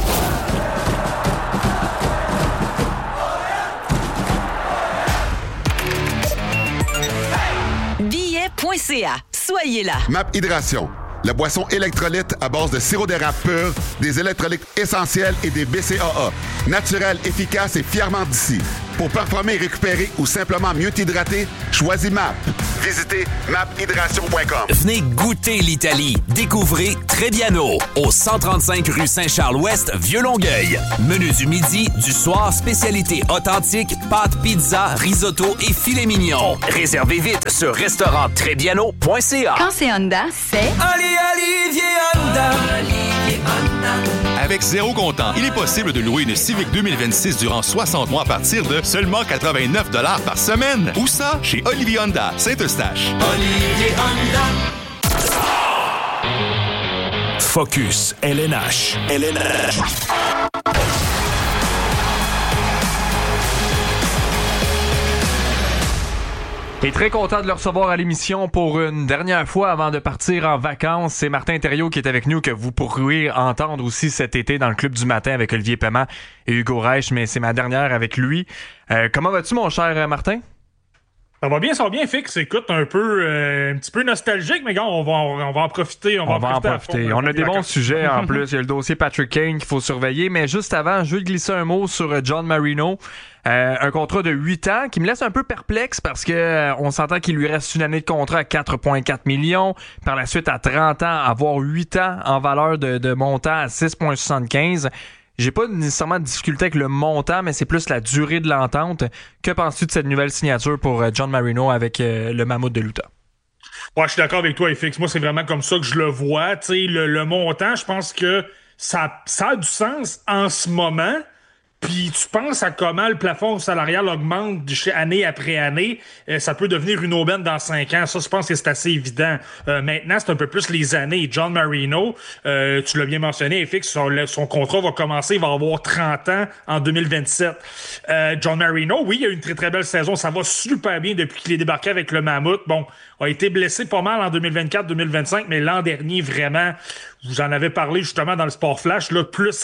Billet.ca. Soyez là. MAP Hydration. La boisson électrolyte à base de sirop d'érable pur, des électrolytes essentiels et des BCAA. Naturel, efficace et fièrement d'ici. Pour performer et récupérer ou simplement mieux t'hydrater, choisis MAP. Visitez maphydration.com. Venez goûter l'Italie. Découvrez Trebbiano au 135 rue Saint-Charles-Ouest, Vieux-Longueuil. Menu du midi, du soir, spécialité authentique, pâtes, pizza, risotto et filet mignon. Réservez vite sur restauranttrebbiano.ca. Quand c'est Honda, c'est Olivier Honda. Avec zéro comptant, il est possible de louer une Civic 2026 durant 60 mois à partir de seulement 89 $ par semaine. Où ça? Chez Olivier Honda, Saint-Eustache. Olivier Honda. Focus LNH. Et très content de le recevoir à l'émission pour une dernière fois avant de partir en vacances. C'est Martin Thériault qui est avec nous, que vous pourriez entendre aussi cet été dans le Club du matin avec Olivier Paiement et Hugo Reich, mais c'est ma dernière avec lui. Comment vas-tu, mon cher Martin? Ça va bien, Fix. Écoute, un petit peu nostalgique, mais gars, on va en profiter. On va en profiter. On a des bons sujets en plus. Il y a le dossier Patrick Kane qu'il faut surveiller. Mais juste avant, je veux glisser un mot sur John Marino. Un contrat de 8 ans qui me laisse un peu perplexe parce que on s'entend qu'il lui reste une année de contrat à 4,4 millions. Par la suite, à 30 ans, avoir 8 ans en valeur de montant à 6,75. J'ai pas nécessairement de difficulté avec le montant, mais c'est plus la durée de l'entente. Que penses-tu de cette nouvelle signature pour John Marino avec le Mammouth de l'Utah? Ouais, je suis d'accord avec toi, FX. Moi, c'est vraiment comme ça que je le vois. Tu sais, le montant, je pense que ça a du sens en ce moment. Puis tu penses à comment le plafond salarial augmente année après année, ça peut devenir une aubaine dans 5 ans. Ça, je pense que c'est assez évident. Maintenant, c'est un peu plus les années. John Marino, tu l'as bien mentionné, FX, son contrat va commencer, il va avoir 30 ans en 2027. John Marino, oui, il a eu une très très belle saison. Ça va super bien depuis qu'il est débarqué avec le Mammouth. Bon, a été blessé pas mal en 2024-2025, mais l'an dernier, vraiment, vous en avez parlé justement dans le Sport Flash, là, plus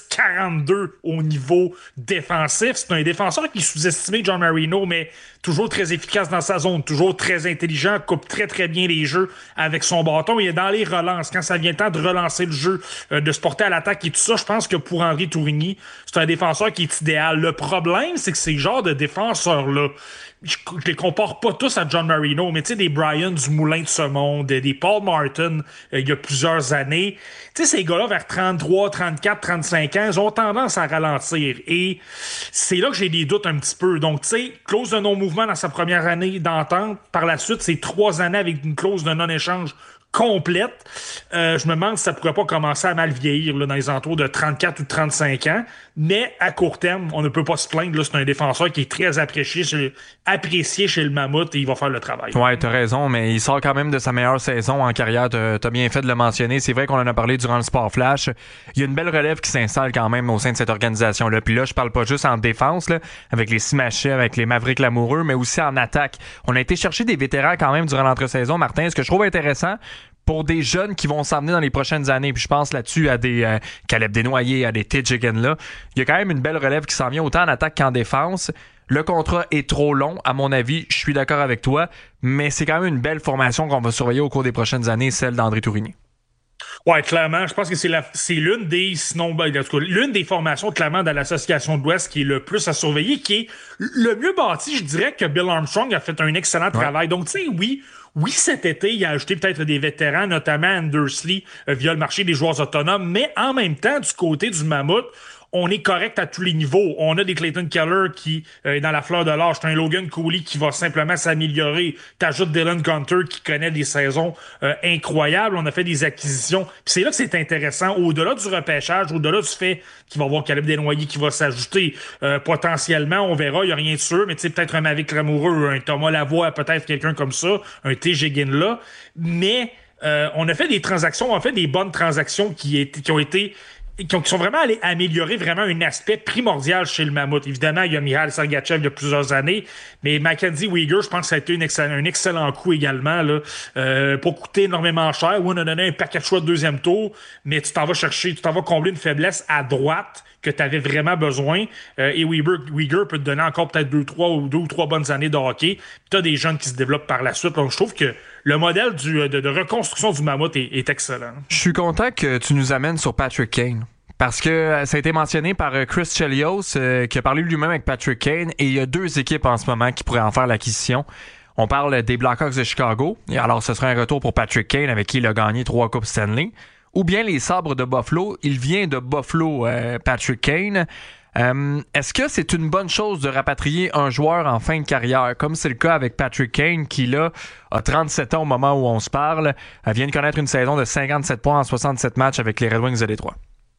42 au niveau défensif. C'est un défenseur qui est sous-estimé, John Marino, mais toujours très efficace dans sa zone, toujours très intelligent, coupe très très bien les jeux avec son bâton. Il est dans les relances. Quand ça vient le temps de relancer le jeu, de se porter à l'attaque et tout ça, je pense que pour Henri Tourigny, c'est un défenseur qui est idéal. Le problème, c'est que ces genres de défenseurs-là, je les compare pas tous à John Marino, mais tu sais, des Brian du Moulin de ce monde, des Paul Martin, il y a plusieurs années. Tu sais, ces gars-là, vers 33, 34, 35 ans, ils ont tendance à ralentir. Et c'est là que j'ai des doutes un petit peu. Donc, tu sais, clause de non-mouvement dans sa première année d'entente. Par la suite, c'est 3 années avec une clause de non-échange complète. Je me demande si ça pourrait pas commencer à mal vieillir là, dans les entours de 34 ou 35 ans. Mais à court terme, on ne peut pas se plaindre. Là, c'est un défenseur qui est très apprécié chez le Mammouth et il va faire le travail. Ouais, t'as raison, mais il sort quand même de sa meilleure saison en carrière. T'as bien fait de le mentionner. C'est vrai qu'on en a parlé durant le Sport Flash. Il y a une belle relève qui s'installe quand même au sein de cette organisation-là. Puis là, je parle pas juste en défense, là, avec les Simachais, avec les Mavericks Lamoureux, mais aussi en attaque. On a été chercher des vétérans quand même durant l'entre-saison, Martin. Ce que je trouve intéressant, pour des jeunes qui vont s'emmener dans les prochaines années, puis je pense là-dessus à des Caleb Desnoyers, à des Tidjigan là, il y a quand même une belle relève qui s'en vient autant en attaque qu'en défense. Le contrat est trop long, à mon avis, je suis d'accord avec toi, mais c'est quand même une belle formation qu'on va surveiller au cours des prochaines années, celle d'André Tourigny. Ouais, clairement, je pense que c'est l'une des, sinon, en tout cas, l'une des formations, clairement, dans l'Association de l'Ouest qui est le plus à surveiller, qui est le mieux bâti. Je dirais que Bill Armstrong a fait un excellent travail. Donc, tu sais, oui, cet été, il a ajouté peut-être des vétérans, notamment Andersley, via le marché des joueurs autonomes, mais en même temps, du côté du Mammouth, on est correct à tous les niveaux. On a des Clayton Keller qui est dans la fleur de l'âge. T'as un Logan Cooley qui va simplement s'améliorer. T'ajoutes Dylan Gunter qui connaît des saisons incroyables. On a fait des acquisitions. Puis c'est là que c'est intéressant. Au-delà du repêchage, au-delà du fait qu'il va y avoir Caleb Desnoyers qui va s'ajouter potentiellement, on verra, il n'y a rien de sûr, mais tu sais, peut-être un Mavic Lamoureux, un Thomas Lavoie, peut-être quelqu'un comme ça, un Tidjigan là. Mais on a fait des transactions, on a fait des bonnes transactions qui sont vraiment allés améliorer vraiment un aspect primordial chez le Mammouth. Évidemment, il y a Mihail Sergachev il y a plusieurs années, mais Mackenzie Weegar, je pense que ça a été un excellent coup également. Là, pas coûter énormément cher. Oui, on a donné un paquet de choix de deuxième tour, mais tu t'en vas combler une faiblesse à droite que tu avais vraiment besoin. Et Weegar peut te donner encore peut-être deux ou trois bonnes années de hockey. Puis tu as des jeunes qui se développent par la suite. Donc, je trouve que le modèle de reconstruction du Mammouth est excellent. Je suis content que tu nous amènes sur Patrick Kane. Parce que ça a été mentionné par Chris Chelios, qui a parlé lui-même avec Patrick Kane, et il y a 2 équipes en ce moment qui pourraient en faire l'acquisition. On parle des Blackhawks de Chicago, et alors ce serait un retour pour Patrick Kane, avec qui il a gagné 3 Coupes Stanley. Ou bien les Sabres de Buffalo. Il vient de Buffalo, Patrick Kane. Est-ce que c'est une bonne chose de rapatrier un joueur en fin de carrière, comme c'est le cas avec Patrick Kane, qui là a 37 ans au moment où on se parle, vient de connaître une saison de 57 points en 67 matchs avec les Red Wings de Détroit?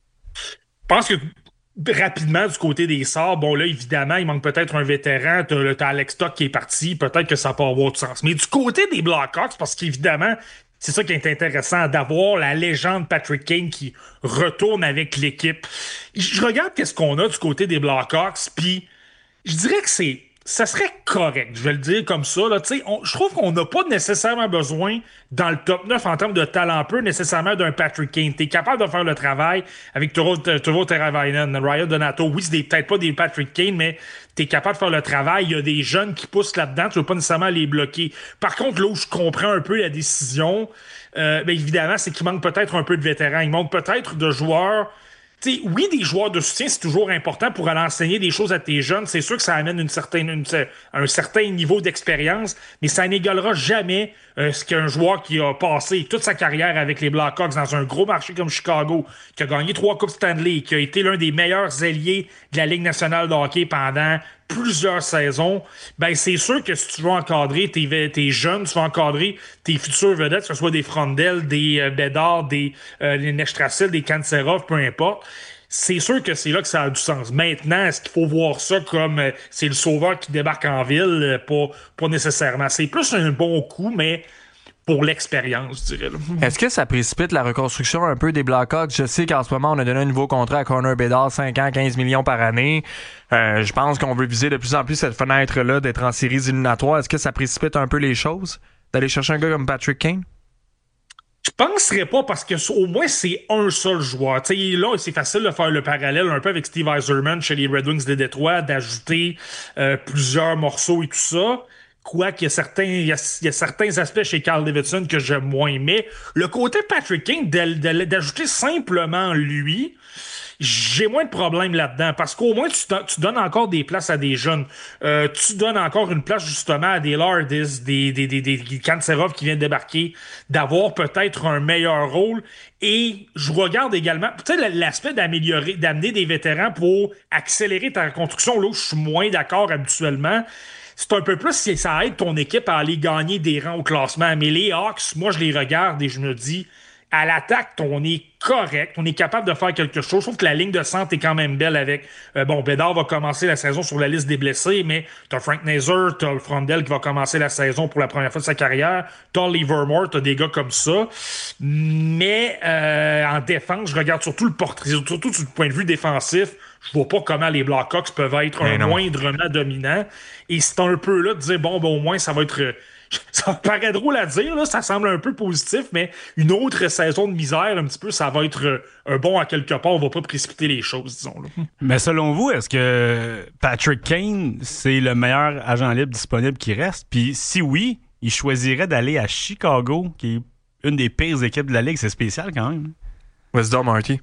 Je pense que rapidement, du côté des Sabres, bon là, évidemment, il manque peut-être un vétéran. T'as Alex Tuch qui est parti. Peut-être que ça peut avoir du sens. Mais du côté des Blackhawks, parce qu'évidemment, c'est ça qui est intéressant, d'avoir la légende Patrick Kane qui retourne avec l'équipe. Je regarde qu'est-ce qu'on a du côté des Blackhawks, puis je dirais que ça serait correct, je vais le dire comme ça. Là, je trouve qu'on n'a pas nécessairement besoin, dans le top 9 en termes de talent pur, nécessairement d'un Patrick Kane. T'es capable de faire le travail avec Teuvo Teravainen, Ryan Donato. Oui, c'est peut-être pas des Patrick Kane, mais t'es capable de faire le travail. Il y a des jeunes qui poussent là-dedans. Tu veux pas nécessairement les bloquer. Par contre, là où je comprends un peu la décision, évidemment, c'est qu'il manque peut-être un peu de vétérans. Il manque peut-être de joueurs. T'sais, oui, des joueurs de soutien, c'est toujours important pour aller enseigner des choses à tes jeunes. C'est sûr que ça amène un certain niveau d'expérience, mais ça n'égalera jamais ce qu'un joueur qui a passé toute sa carrière avec les Blackhawks dans un gros marché comme Chicago, qui a gagné 3 Coupes Stanley, qui a été l'un des meilleurs ailiers de la Ligue nationale de hockey pendant plusieurs saisons, ben c'est sûr que si tu veux encadrer tes jeunes, tu vas encadrer tes futures vedettes, que ce soit des Frondel, des Bédard, des Nestrasil, des Kanserov, peu importe, c'est sûr que c'est là que ça a du sens. Maintenant, est-ce qu'il faut voir ça comme c'est le sauveur qui débarque en ville? Pas nécessairement. C'est plus un bon coup, mais pour l'expérience, je dirais. Est-ce que ça précipite la reconstruction un peu des Blackhawks? Je sais qu'en ce moment, on a donné un nouveau contrat à Connor Bedard, 5 ans, 15 millions par année. Je pense qu'on veut viser de plus en plus cette fenêtre-là d'être en séries éliminatoires. Est-ce que ça précipite un peu les choses d'aller chercher un gars comme Patrick Kane? Je penserais pas, parce que au moins c'est un seul joueur. T'sais, là, c'est facile de faire le parallèle un peu avec Steve Yzerman chez les Red Wings de Détroit, d'ajouter plusieurs morceaux et tout ça. Quoique il y a certains aspects chez Carl Davidson que j'aime moins. Mais le côté Patrick Kane, d'ajouter simplement lui, j'ai moins de problèmes là-dedans. Parce qu'au moins, tu donnes encore des places à des jeunes. Tu donnes encore une place, justement, à des Lardis, des Kanserov qui viennent débarquer, d'avoir peut-être un meilleur rôle. Et je regarde également, tu sais, l'aspect d'amener des vétérans pour accélérer ta reconstruction, là où je suis moins d'accord habituellement. C'est un peu plus si ça aide ton équipe à aller gagner des rangs au classement. Mais les Hawks, moi, je les regarde et je me dis, à l'attaque, on est correct, on est capable de faire quelque chose. Je trouve que la ligne de centre est quand même belle avec... Bédard va commencer la saison sur la liste des blessés, mais t'as Frank Nazar, t'as Frondel qui va commencer la saison pour la première fois de sa carrière, t'as Livermore, t'as des gars comme ça. Mais en défense, je regarde surtout le portrait, surtout du point de vue défensif. Je vois pas comment les Blackhawks peuvent être moindrement dominants. Et c'est un peu là de dire, au moins, ça va être... Ça paraît drôle à dire, là, ça semble un peu positif, mais une autre saison de misère, un petit peu, ça va être un bon à quelque part. On va pas précipiter les choses, disons-le. Mais selon vous, est-ce que Patrick Kane, c'est le meilleur agent libre disponible qui reste? Puis si oui, il choisirait d'aller à Chicago, qui est une des pires équipes de la Ligue. C'est spécial quand même. Wisdom, Marty.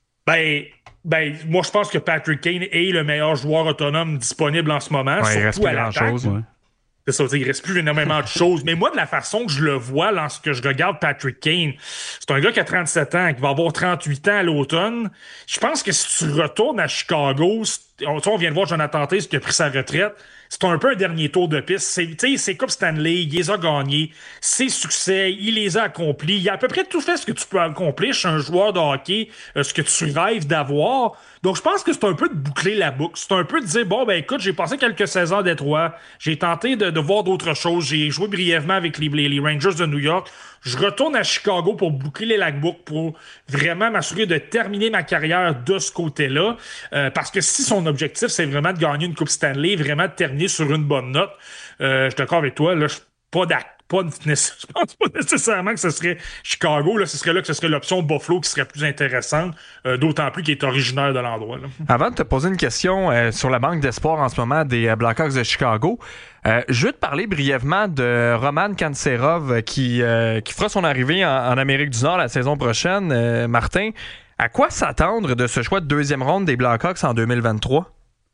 Moi, je pense que Patrick Kane est le meilleur joueur autonome disponible en ce moment, surtout à l'attaque. C'est ça, il reste plus énormément de choses. Mais moi, de la façon que je le vois lorsque je regarde Patrick Kane, c'est un gars qui a 37 ans, qui va avoir 38 ans à l'automne. Je pense que si tu retournes à Chicago, on vient de voir Jonathan Toews qui a pris sa retraite. C'est un peu un dernier tour de piste. C'est Coupe Stanley, il les a gagnés. Ses succès, il les a accomplis. Il a à peu près tout fait ce que tu peux accomplir chez un joueur de hockey, ce que tu rêves d'avoir. Donc, je pense que c'est un peu de boucler la boucle. C'est un peu de dire, écoute, j'ai passé quelques saisons à Détroit. J'ai tenté de voir d'autres choses. J'ai joué brièvement avec les Rangers de New York. Je retourne à Chicago pour boucler la boucle, pour vraiment m'assurer de terminer ma carrière de ce côté-là. Parce que si son objectif, c'est vraiment de gagner une Coupe Stanley, vraiment de terminer sur une bonne note, je suis d'accord avec toi, là, je suis pas d'accord. Je pense pas nécessairement que ce serait Chicago. Là, ce serait l'option Buffalo qui serait plus intéressante, d'autant plus qu'il est originaire de l'endroit. Là. Avant de te poser une question sur la banque d'espoir en ce moment des Blackhawks de Chicago, je veux te parler brièvement de Roman Kanserov qui fera son arrivée en Amérique du Nord la saison prochaine. Martin, À quoi s'attendre de ce choix de deuxième ronde des Blackhawks en 2023?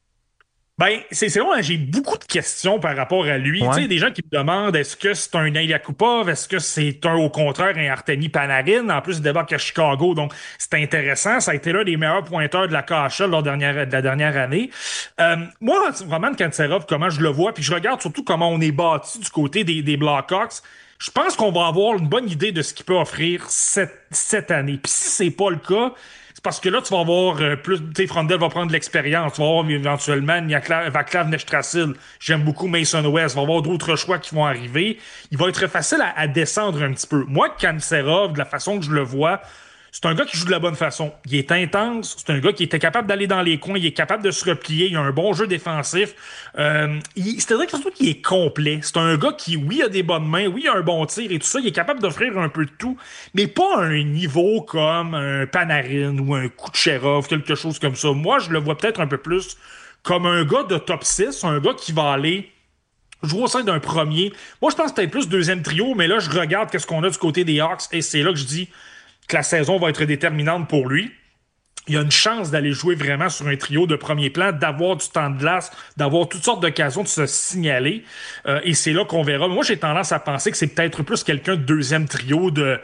Ben, c'est vrai, j'ai beaucoup de questions par rapport à lui. Tu sais, des gens qui me demandent est-ce que c'est un Ilya Yakupov, est-ce que c'est au contraire un Artemi Panarin. En plus, il débarque à Chicago, donc c'est intéressant. Ça a été l'un des meilleurs pointeurs de la KHL de la dernière année. Moi, Roman Kantserov, comment je le vois, puis je regarde surtout comment on est bâti du côté des Blackhawks. Je pense qu'on va avoir une bonne idée de ce qu'il peut offrir cette année. Puis si c'est pas le cas, parce que là, tu vas avoir plus... Tu sais, Frondel va prendre de l'expérience. Tu vas avoir éventuellement Vaclav Nestrasil. J'aime beaucoup Mason West. Il va y avoir d'autres choix qui vont arriver. Il va être facile à descendre un petit peu. Moi, Kantserov, de la façon que je le vois, c'est un gars qui joue de la bonne façon. Il est intense. C'est un gars qui était capable d'aller dans les coins. Il est capable de se replier. Il a un bon jeu défensif. C'est-à-dire que surtout qu'il est complet. C'est un gars qui, oui, a des bonnes mains. Oui, il a un bon tir et tout ça. Il est capable d'offrir un peu de tout. Mais pas à un niveau comme un Panarin ou un Kucherov, quelque chose comme ça. Moi, je le vois peut-être un peu plus comme un gars de top 6. Un gars qui va aller jouer au sein d'un premier. Moi, je pense peut-être plus deuxième trio. Mais là, je regarde qu'est-ce qu'on a du côté des Hawks. Et c'est là que je dis que la saison va être déterminante pour lui. Il y a une chance d'aller jouer vraiment sur un trio de premier plan, d'avoir du temps de glace, d'avoir toutes sortes d'occasions de se signaler. Et c'est là qu'on verra. Moi, j'ai tendance à penser que c'est peut-être plus quelqu'un de deuxième trio de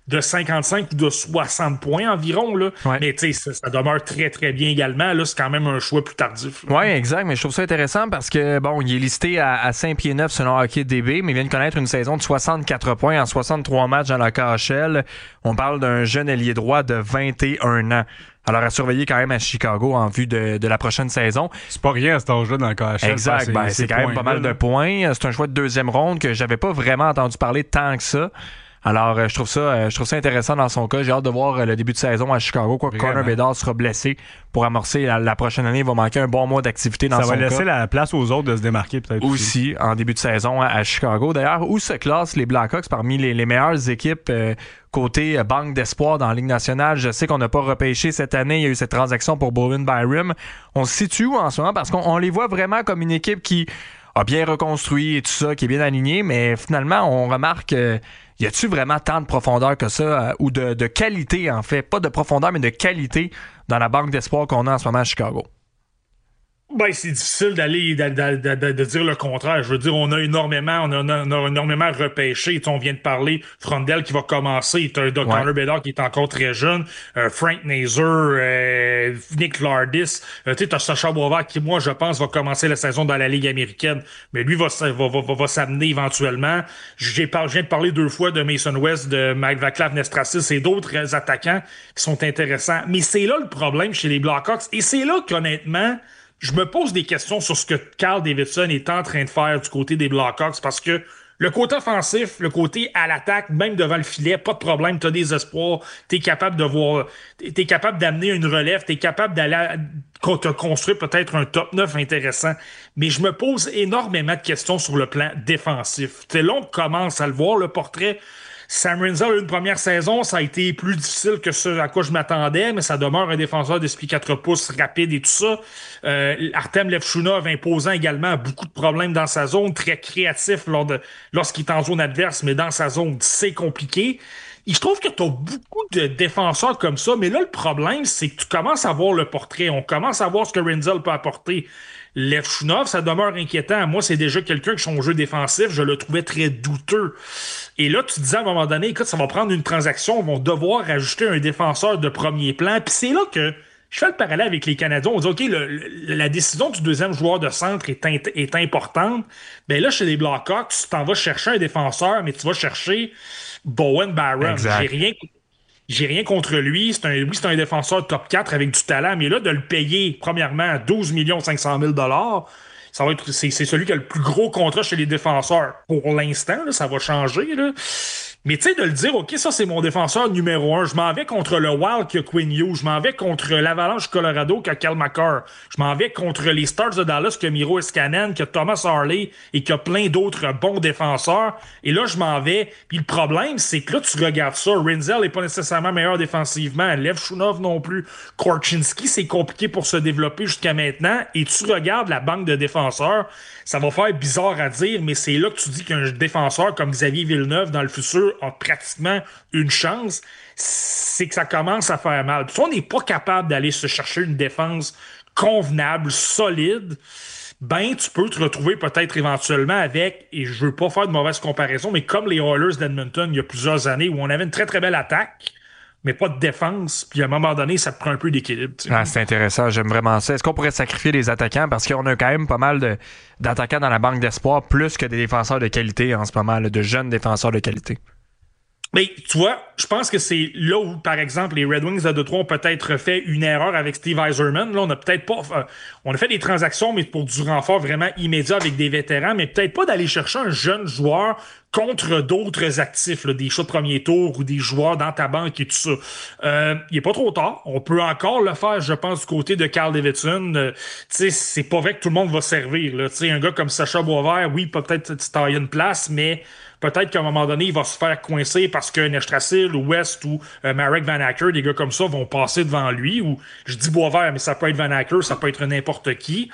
55 ou de 60 points environ. Là. Ouais. Mais tu sais, ça demeure très, très bien également. Là, c'est quand même un choix plus tardif. Oui, exact. Mais je trouve ça intéressant parce que, bon, il est listé à 5 pieds 9 selon HockeyDB, mais il vient de connaître une saison de 64 points en 63 matchs dans la KHL. On parle d'un jeune ailier droit de 21 ans. Alors, à surveiller quand même à Chicago en vue de la prochaine saison. C'est pas rien à cet âge-là dans le KHL. Exact. C'est quand même pas mal de points. C'est un choix de deuxième ronde que j'avais pas vraiment entendu parler tant que ça. Alors, je trouve ça intéressant dans son cas. J'ai hâte de voir le début de saison à Chicago. Quoi, Connor Bedard sera blessé pour amorcer la prochaine année. Il va manquer un bon mois d'activité dans son cas. Ça va laisser la place aux autres de se démarquer peut-être aussi en début de saison à Chicago. D'ailleurs, où se classent les Blackhawks parmi les meilleures équipes côté banque d'espoir dans la Ligue nationale? Je sais qu'on n'a pas repêché cette année. Il y a eu cette transaction pour Bowen Byram. On se situe où en ce moment? Parce qu'on les voit vraiment comme une équipe qui a bien reconstruit et tout ça, qui est bien alignée. Mais finalement, on remarque... y a-tu vraiment tant de profondeur que ça, ou de qualité, en fait? Pas de profondeur, mais de qualité dans la banque d'espoir qu'on a en ce moment à Chicago. Ben, c'est difficile de dire le contraire. Je veux dire, on a énormément repêché. On vient de parler Frondel qui va commencer. T'as Connor Bedard qui est encore très jeune. Frank Nazar, Nick Lardis. T'as Sacha Boisvert qui, moi, je pense, va commencer la saison dans la Ligue américaine. Mais lui va s'amener éventuellement. Je viens de parler 2 fois de Mason West, de Mike Vaclav Nestrasil. C'est d'autres attaquants qui sont intéressants. Mais c'est là le problème chez les Blackhawks. Et c'est là qu'honnêtement, je me pose des questions sur ce que Carl Davidson est en train de faire du côté des Blackhawks parce que le côté offensif, le côté à l'attaque, même devant le filet, pas de problème, t'as des espoirs, t'es capable d'amener une relève, t'es capable d'aller te construire peut-être un top 9 intéressant. Mais je me pose énormément de questions sur le plan défensif. Là, on commence à le voir, le portrait. Sam Rinzel a eu une première saison, ça a été plus difficile que ce à quoi je m'attendais, mais ça demeure un défenseur de 4 pouces rapide et tout ça. Artem Levchunov imposant également beaucoup de problèmes dans sa zone, très créatif lorsqu'il est en zone adverse, mais dans sa zone, c'est compliqué. Et je trouve que tu as beaucoup de défenseurs comme ça, mais là, le problème, c'est que tu commences à voir le portrait. On commence à voir ce que Rinzel peut apporter. Levchunov, ça demeure inquiétant. Moi, c'est déjà quelqu'un que son jeu défensif, je le trouvais très douteux. Et là, tu te disais à un moment donné, écoute, ça va prendre une transaction, ils vont devoir ajouter un défenseur de premier plan. Puis c'est là que je fais le parallèle avec les Canadiens. On dit, OK, la décision du deuxième joueur de centre est importante. Ben là, chez les Blackhawks, tu t'en vas chercher un défenseur, mais tu vas chercher Bowen Byram. J'ai rien contre lui. C'est un défenseur top 4 avec du talent, mais là, de le payer, premièrement, 12 500 000 $, c'est celui qui a le plus gros contrat chez les défenseurs. Pour l'instant, là, ça va changer, là. Mais tu sais, de le dire, OK, ça, c'est mon défenseur numéro 1. Je m'en vais contre le Wild qui a Quinn Hughes. Je m'en vais contre l'Avalanche Colorado qui a Cal McCarr. Je m'en vais contre les Stars de Dallas qui a Miro Iskanen, qui a Thomas Harley et qui a plein d'autres bons défenseurs. Et là, je m'en vais. Puis le problème, c'est que là, tu regardes ça. Rinzel n'est pas nécessairement meilleur défensivement. Levchunov non plus. Korchinski, c'est compliqué pour se développer jusqu'à maintenant. Et tu regardes la banque de défenseurs. Ça va faire bizarre à dire, mais c'est là que tu dis qu'un défenseur comme Xavier Villeneuve, dans le futur, a pratiquement une chance, c'est que ça commence à faire mal. Puis si on n'est pas capable d'aller se chercher une défense convenable, solide, ben tu peux te retrouver peut-être éventuellement avec, et je veux pas faire de mauvaise comparaison, mais comme les Oilers d'Edmonton il y a plusieurs années où on avait une très très belle attaque, mais pas de défense, puis à un moment donné, ça te prend un peu d'équilibre. Ah, c'est intéressant, j'aime vraiment ça. Est-ce qu'on pourrait sacrifier les attaquants? Parce qu'on a quand même pas mal d'attaquants dans la banque d'espoir, plus que des défenseurs de qualité en ce moment, là, de jeunes défenseurs de qualité. Mais tu vois, je pense que c'est là où, par exemple, les Red Wings de Detroit ont peut-être fait une erreur avec Steve Yzerman. Là, on a peut-être pas... on a fait des transactions, mais pour du renfort vraiment immédiat avec des vétérans, mais peut-être pas d'aller chercher un jeune joueur contre d'autres actifs, là, des choix de premier tour ou des joueurs dans ta banque et tout ça. Il est pas trop tard. On peut encore le faire, je pense, du côté de Carl Davidson. Tu sais, c'est pas vrai que tout le monde va servir. Tu sais, un gars comme Sacha Boisvert, oui, peut-être se tailler une place, mais... peut-être qu'à un moment donné, il va se faire coincer parce que Nestrasil ou West ou Marek Van Acker, des gars comme ça, vont passer devant lui. Ou je dis Boisvert, mais ça peut être Van Acker, ça peut être n'importe qui.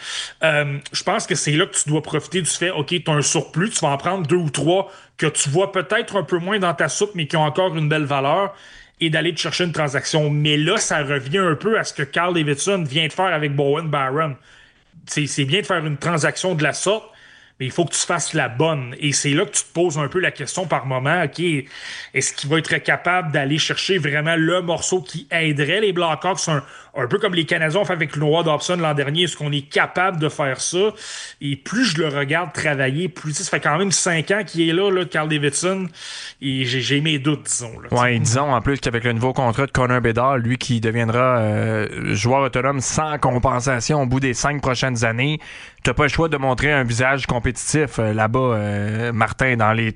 Je pense que c'est là que tu dois profiter du fait, OK, tu as un surplus, tu vas en prendre 2 ou 3 que tu vois peut-être un peu moins dans ta soupe, mais qui ont encore une belle valeur, et d'aller te chercher une transaction. Mais là, ça revient un peu à ce que Carl Davidson vient de faire avec Bowen Byram. C'est bien de faire une transaction de la sorte, mais il faut que tu fasses la bonne. Et c'est là que tu te poses un peu la question par moment, OK, est-ce qu'il va être capable d'aller chercher vraiment le morceau qui aiderait les Blackhawks, un peu comme les Canadiens ont fait avec Noah Dobson l'an dernier, est-ce qu'on est capable de faire ça? Et plus je le regarde travailler, plus ça fait quand même 5 ans qu'il est là, Carl Davidson, et j'ai mes doutes, disons. Là, ouais, disons en plus qu'avec le nouveau contrat de Connor Bedard, lui qui deviendra joueur autonome sans compensation au bout des 5 prochaines années, t'as pas le choix de montrer un visage compétitif là-bas, Martin,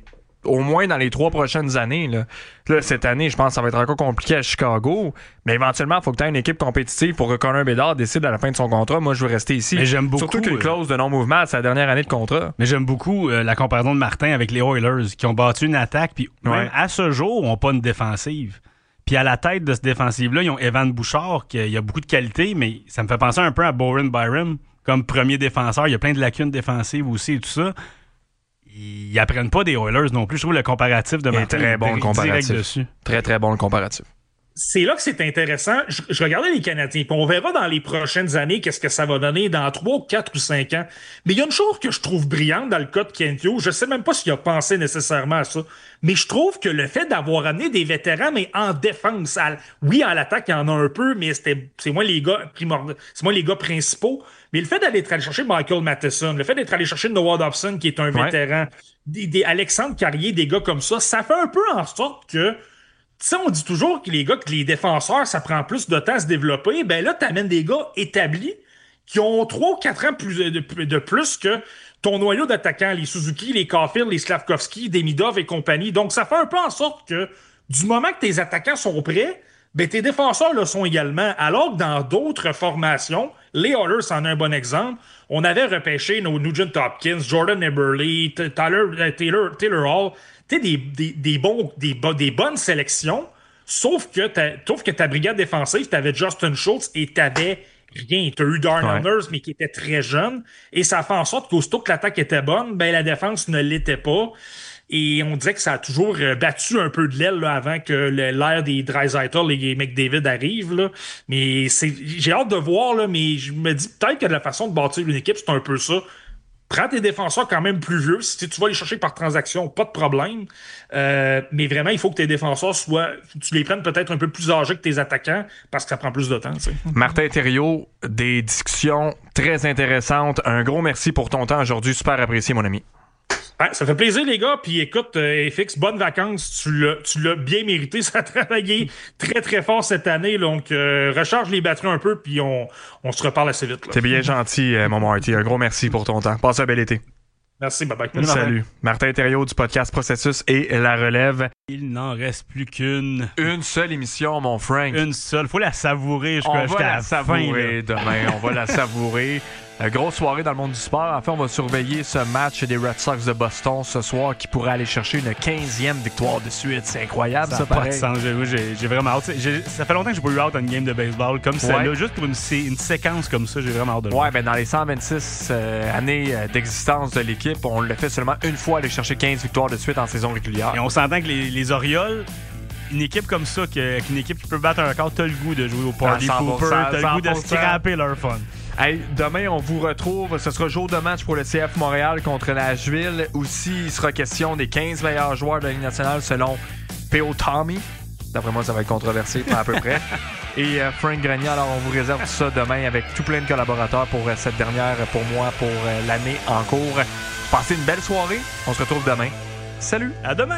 au moins dans les 3 prochaines années. Là, cette année, je pense que ça va être encore compliqué à Chicago, mais éventuellement, il faut que tu aies une équipe compétitive pour que Connor Bedard décide à la fin de son contrat. Moi, je veux rester ici. Mais j'aime beaucoup, surtout qu'une clause de non-mouvement, c'est la dernière année de contrat. Mais j'aime beaucoup la comparaison de Martin avec les Oilers, qui ont battu une attaque, puis même à ce jour, n'ont pas une défensive. Puis à la tête de cette défensive-là, ils ont Evan Bouchard, qui a beaucoup de qualité, mais ça me fait penser un peu à Bowen Byram, comme premier défenseur. Il y a plein de lacunes défensives aussi et tout ça. Ils apprennent pas des Oilers non plus. Je trouve le comparatif de Martin très bon, le comparatif dessus. Très, très bon le comparatif. C'est là que c'est intéressant. Je regardais les Canadiens, puis on verra dans les prochaines années qu'est-ce que ça va donner dans 3, 4 ou 5 ans. Mais il y a une chose que je trouve brillante dans le cas de Kent Hughes. Je sais même pas s'il a pensé nécessairement à ça, mais je trouve que le fait d'avoir amené des vétérans, mais en défense, oui, en l'attaque, il y en a un peu, mais c'est moins les gars c'est moins les gars principaux. Mais le fait d'aller chercher Michael Matheson, le fait d'être allé chercher Noah Dobson, qui est un vétéran, des Alexandre Carrier, des gars comme ça fait un peu en sorte que, tu sais, on dit toujours que les défenseurs, ça prend plus de temps à se développer. Ben là, t'amènes des gars établis qui ont 3 ou 4 ans de plus que ton noyau d'attaquants, les Suzuki, les Caulfield, les Slavkovski, Demidov et compagnie. Donc, ça fait un peu en sorte que, du moment que tes attaquants sont prêts, ben tes défenseurs le sont également. Alors que dans d'autres formations, les Oilers en ont un bon exemple, on avait repêché nos Nugent Hopkins, Jordan Eberle, Taylor Hall, tu sais, des bonnes sélections, sauf que ta brigade défensive, t'avais Justin Schultz et t'avais rien. T'as eu Darnell Nurse, mais qui était très jeune, et ça fait en sorte qu'aussitôt que l'attaque était bonne, ben la défense ne l'était pas. Et on dirait que ça a toujours battu un peu de l'aile là, avant que l'ère des Draisaitl et McDavid arrivent. Là. Mais j'ai hâte de voir, là, mais je me dis peut-être que de la façon de bâtir une équipe, c'est un peu ça. Prends tes défenseurs quand même plus vieux. Si tu vas les chercher par transaction, pas de problème. Mais vraiment, il faut que tes défenseurs tu les prennes peut-être un peu plus âgés que tes attaquants parce que ça prend plus de temps. Tu sais. Martin Thériault, des discussions très intéressantes. Un gros merci pour ton temps aujourd'hui. Super apprécié, mon ami. Ben, ça fait plaisir, les gars. Puis écoute, FX, bonnes vacances. Tu l'as bien mérité. Ça a travaillé très, très fort cette année. Donc, recharge les batteries un peu, puis on se reparle assez vite. T'es bien gentil, mon Marty. Un gros merci pour ton temps. Passe un bel été. Merci, bye-bye. Salut. Martin Thériault du podcast Processus et La Relève. Il n'en reste plus qu'une. Une seule émission, mon Frank. Une seule. Faut la savourer jusqu'à la fin. On va la savourer demain. On va la savourer. Grosse soirée dans le monde du sport. En fait, on va surveiller ce match des Red Sox de Boston ce soir qui pourrait aller chercher une 15e victoire de suite. C'est incroyable, ça pas pareil. de sens. J'ai vraiment hâte. Ça fait longtemps que j'ai pas eu hâte à une game de baseball comme celle-là. Juste pour une séquence comme ça, j'ai vraiment hâte de le voir. Ouais, ben dans les 126 années d'existence de l'équipe, on l'a fait seulement une fois aller chercher 15 victoires de suite en saison régulière. Et on s'entend que les Orioles, une équipe comme ça, une équipe qui peut battre un record, t'as le goût de jouer au Party Pooper, t'as le goût de scraper leur fun. Hey, demain, on vous retrouve. Ce sera jour de match pour le CF Montréal contre Nashville. Aussi, il sera question des 15 meilleurs joueurs de la Ligue nationale selon P.O. Tommy. D'après moi, ça va être controversé, pas à peu près. Et Frank Grenier, alors on vous réserve tout ça demain avec tout plein de collaborateurs pour cette dernière, pour moi, pour l'année en cours. Passez une belle soirée. On se retrouve demain. Salut! À demain!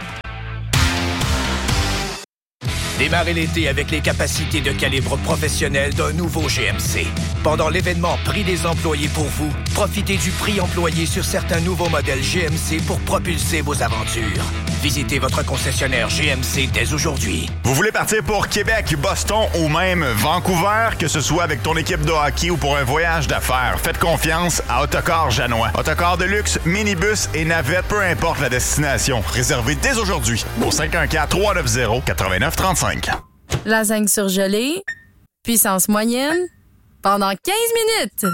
Démarrez l'été avec les capacités de calibre professionnel d'un nouveau GMC. Pendant l'événement Prix des employés pour vous, profitez du prix employé sur certains nouveaux modèles GMC pour propulser vos aventures. Visitez votre concessionnaire GMC dès aujourd'hui. Vous voulez partir pour Québec, Boston ou même Vancouver, que ce soit avec ton équipe de hockey ou pour un voyage d'affaires, faites confiance à Autocar Janois. Autocar de luxe, minibus et navette, peu importe la destination. Réservez dès aujourd'hui au 514-390-8935. Lasagne surgelée, puissance moyenne, pendant 15 minutes.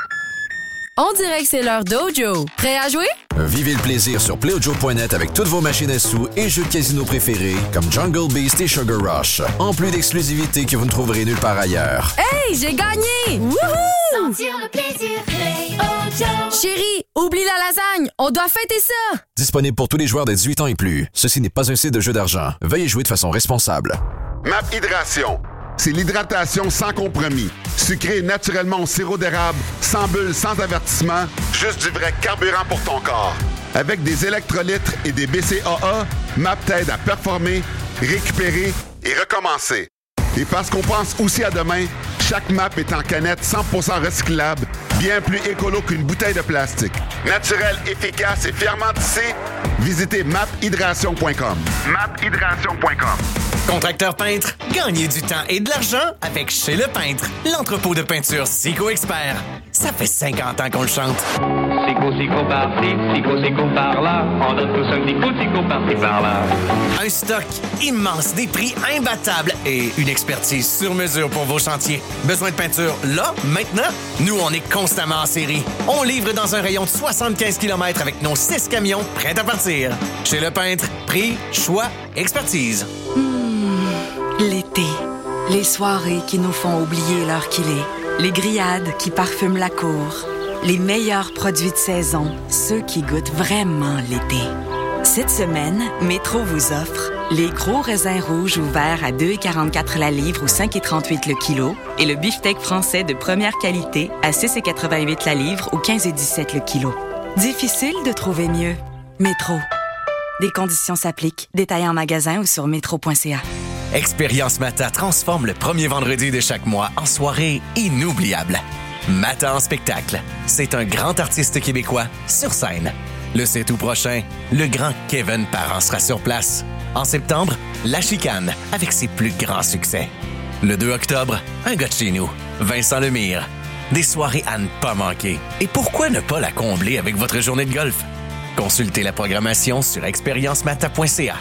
On dirait que c'est l'heure d'Ojo. Prêt à jouer? Vivez le plaisir sur PlayOjo.net avec toutes vos machines à sous et jeux de casino préférés comme Jungle Beast et Sugar Rush. En plus d'exclusivités que vous ne trouverez nulle part ailleurs. Hey, j'ai gagné! Wouhou! Sentir le plaisir, PlayOjo. Chérie, oublie la lasagne, on doit fêter ça! Disponible pour tous les joueurs de 18 ans et plus. Ceci n'est pas un site de jeu d'argent. Veuillez jouer de façon responsable. MAP Hydration. C'est l'hydratation sans compromis. Sucré naturellement au sirop d'érable, sans bulles, sans avertissement, juste du vrai carburant pour ton corps. Avec des électrolytes et des BCAA, MAP t'aide à performer, récupérer et recommencer. Et parce qu'on pense aussi à demain, chaque MAP est en canette 100% recyclable, bien plus écolo qu'une bouteille de plastique. Naturel, efficace et fièrement tissé, visitez maphydration.com. maphydration.com. Contracteur peintre, gagnez du temps et de l'argent avec Chez Le Peintre, l'entrepôt de peinture Sico Expert. Ça fait 50 ans qu'on le chante. Sico par-ci, Sico par-là. On donne tous un Sico par-ci, par-là. Un stock immense, des prix imbattables et une expertise sur mesure pour vos chantiers. Besoin de peinture là, maintenant? Nous, on est constamment en série. On livre dans un rayon de 75 km avec nos 6 camions prêts à partir. Chez Le Peintre, prix, choix, expertise. L'été. Les soirées qui nous font oublier l'heure qu'il est. Les grillades qui parfument la cour. Les meilleurs produits de saison. Ceux qui goûtent vraiment l'été. Cette semaine, Métro vous offre les gros raisins rouges ou verts à 2,44 la livre ou 5,38 le kilo et le beefsteak français de première qualité à 6,88 la livre ou 15,17 le kilo. Difficile de trouver mieux. Métro. Des conditions s'appliquent. Détaillez en magasin ou sur métro.ca. Expérience Mata transforme le premier vendredi de chaque mois en soirée inoubliable. Mata en spectacle. C'est un grand artiste québécois sur scène. Le 7 août prochain, le grand Kevin Parent sera sur place. En septembre, La Chicane avec ses plus grands succès. Le 2 octobre, un gars de chez nous, Vincent Lemire. Des soirées à ne pas manquer. Et pourquoi ne pas la combler avec votre journée de golf? Consultez la programmation sur expériencemata.ca.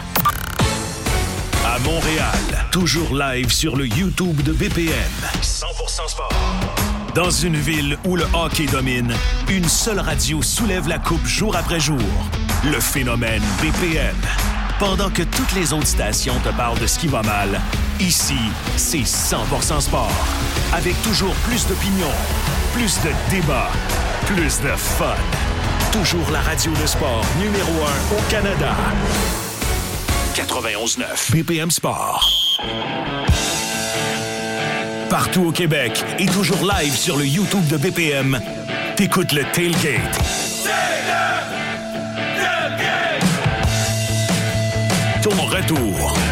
À Montréal, toujours live sur le YouTube de BPM. 100% sport. Dans une ville où le hockey domine, une seule radio soulève la coupe jour après jour. Le phénomène BPM. Pendant que toutes les autres stations te parlent de ce qui va mal, ici, c'est 100% sport. Avec toujours plus d'opinions, plus de débats, plus de fun. Toujours la radio de sport numéro 1 au Canada. 91.9 BPM Sport. Partout au Québec et toujours live sur le YouTube de BPM, t'écoutes le Tailgate. Ton retour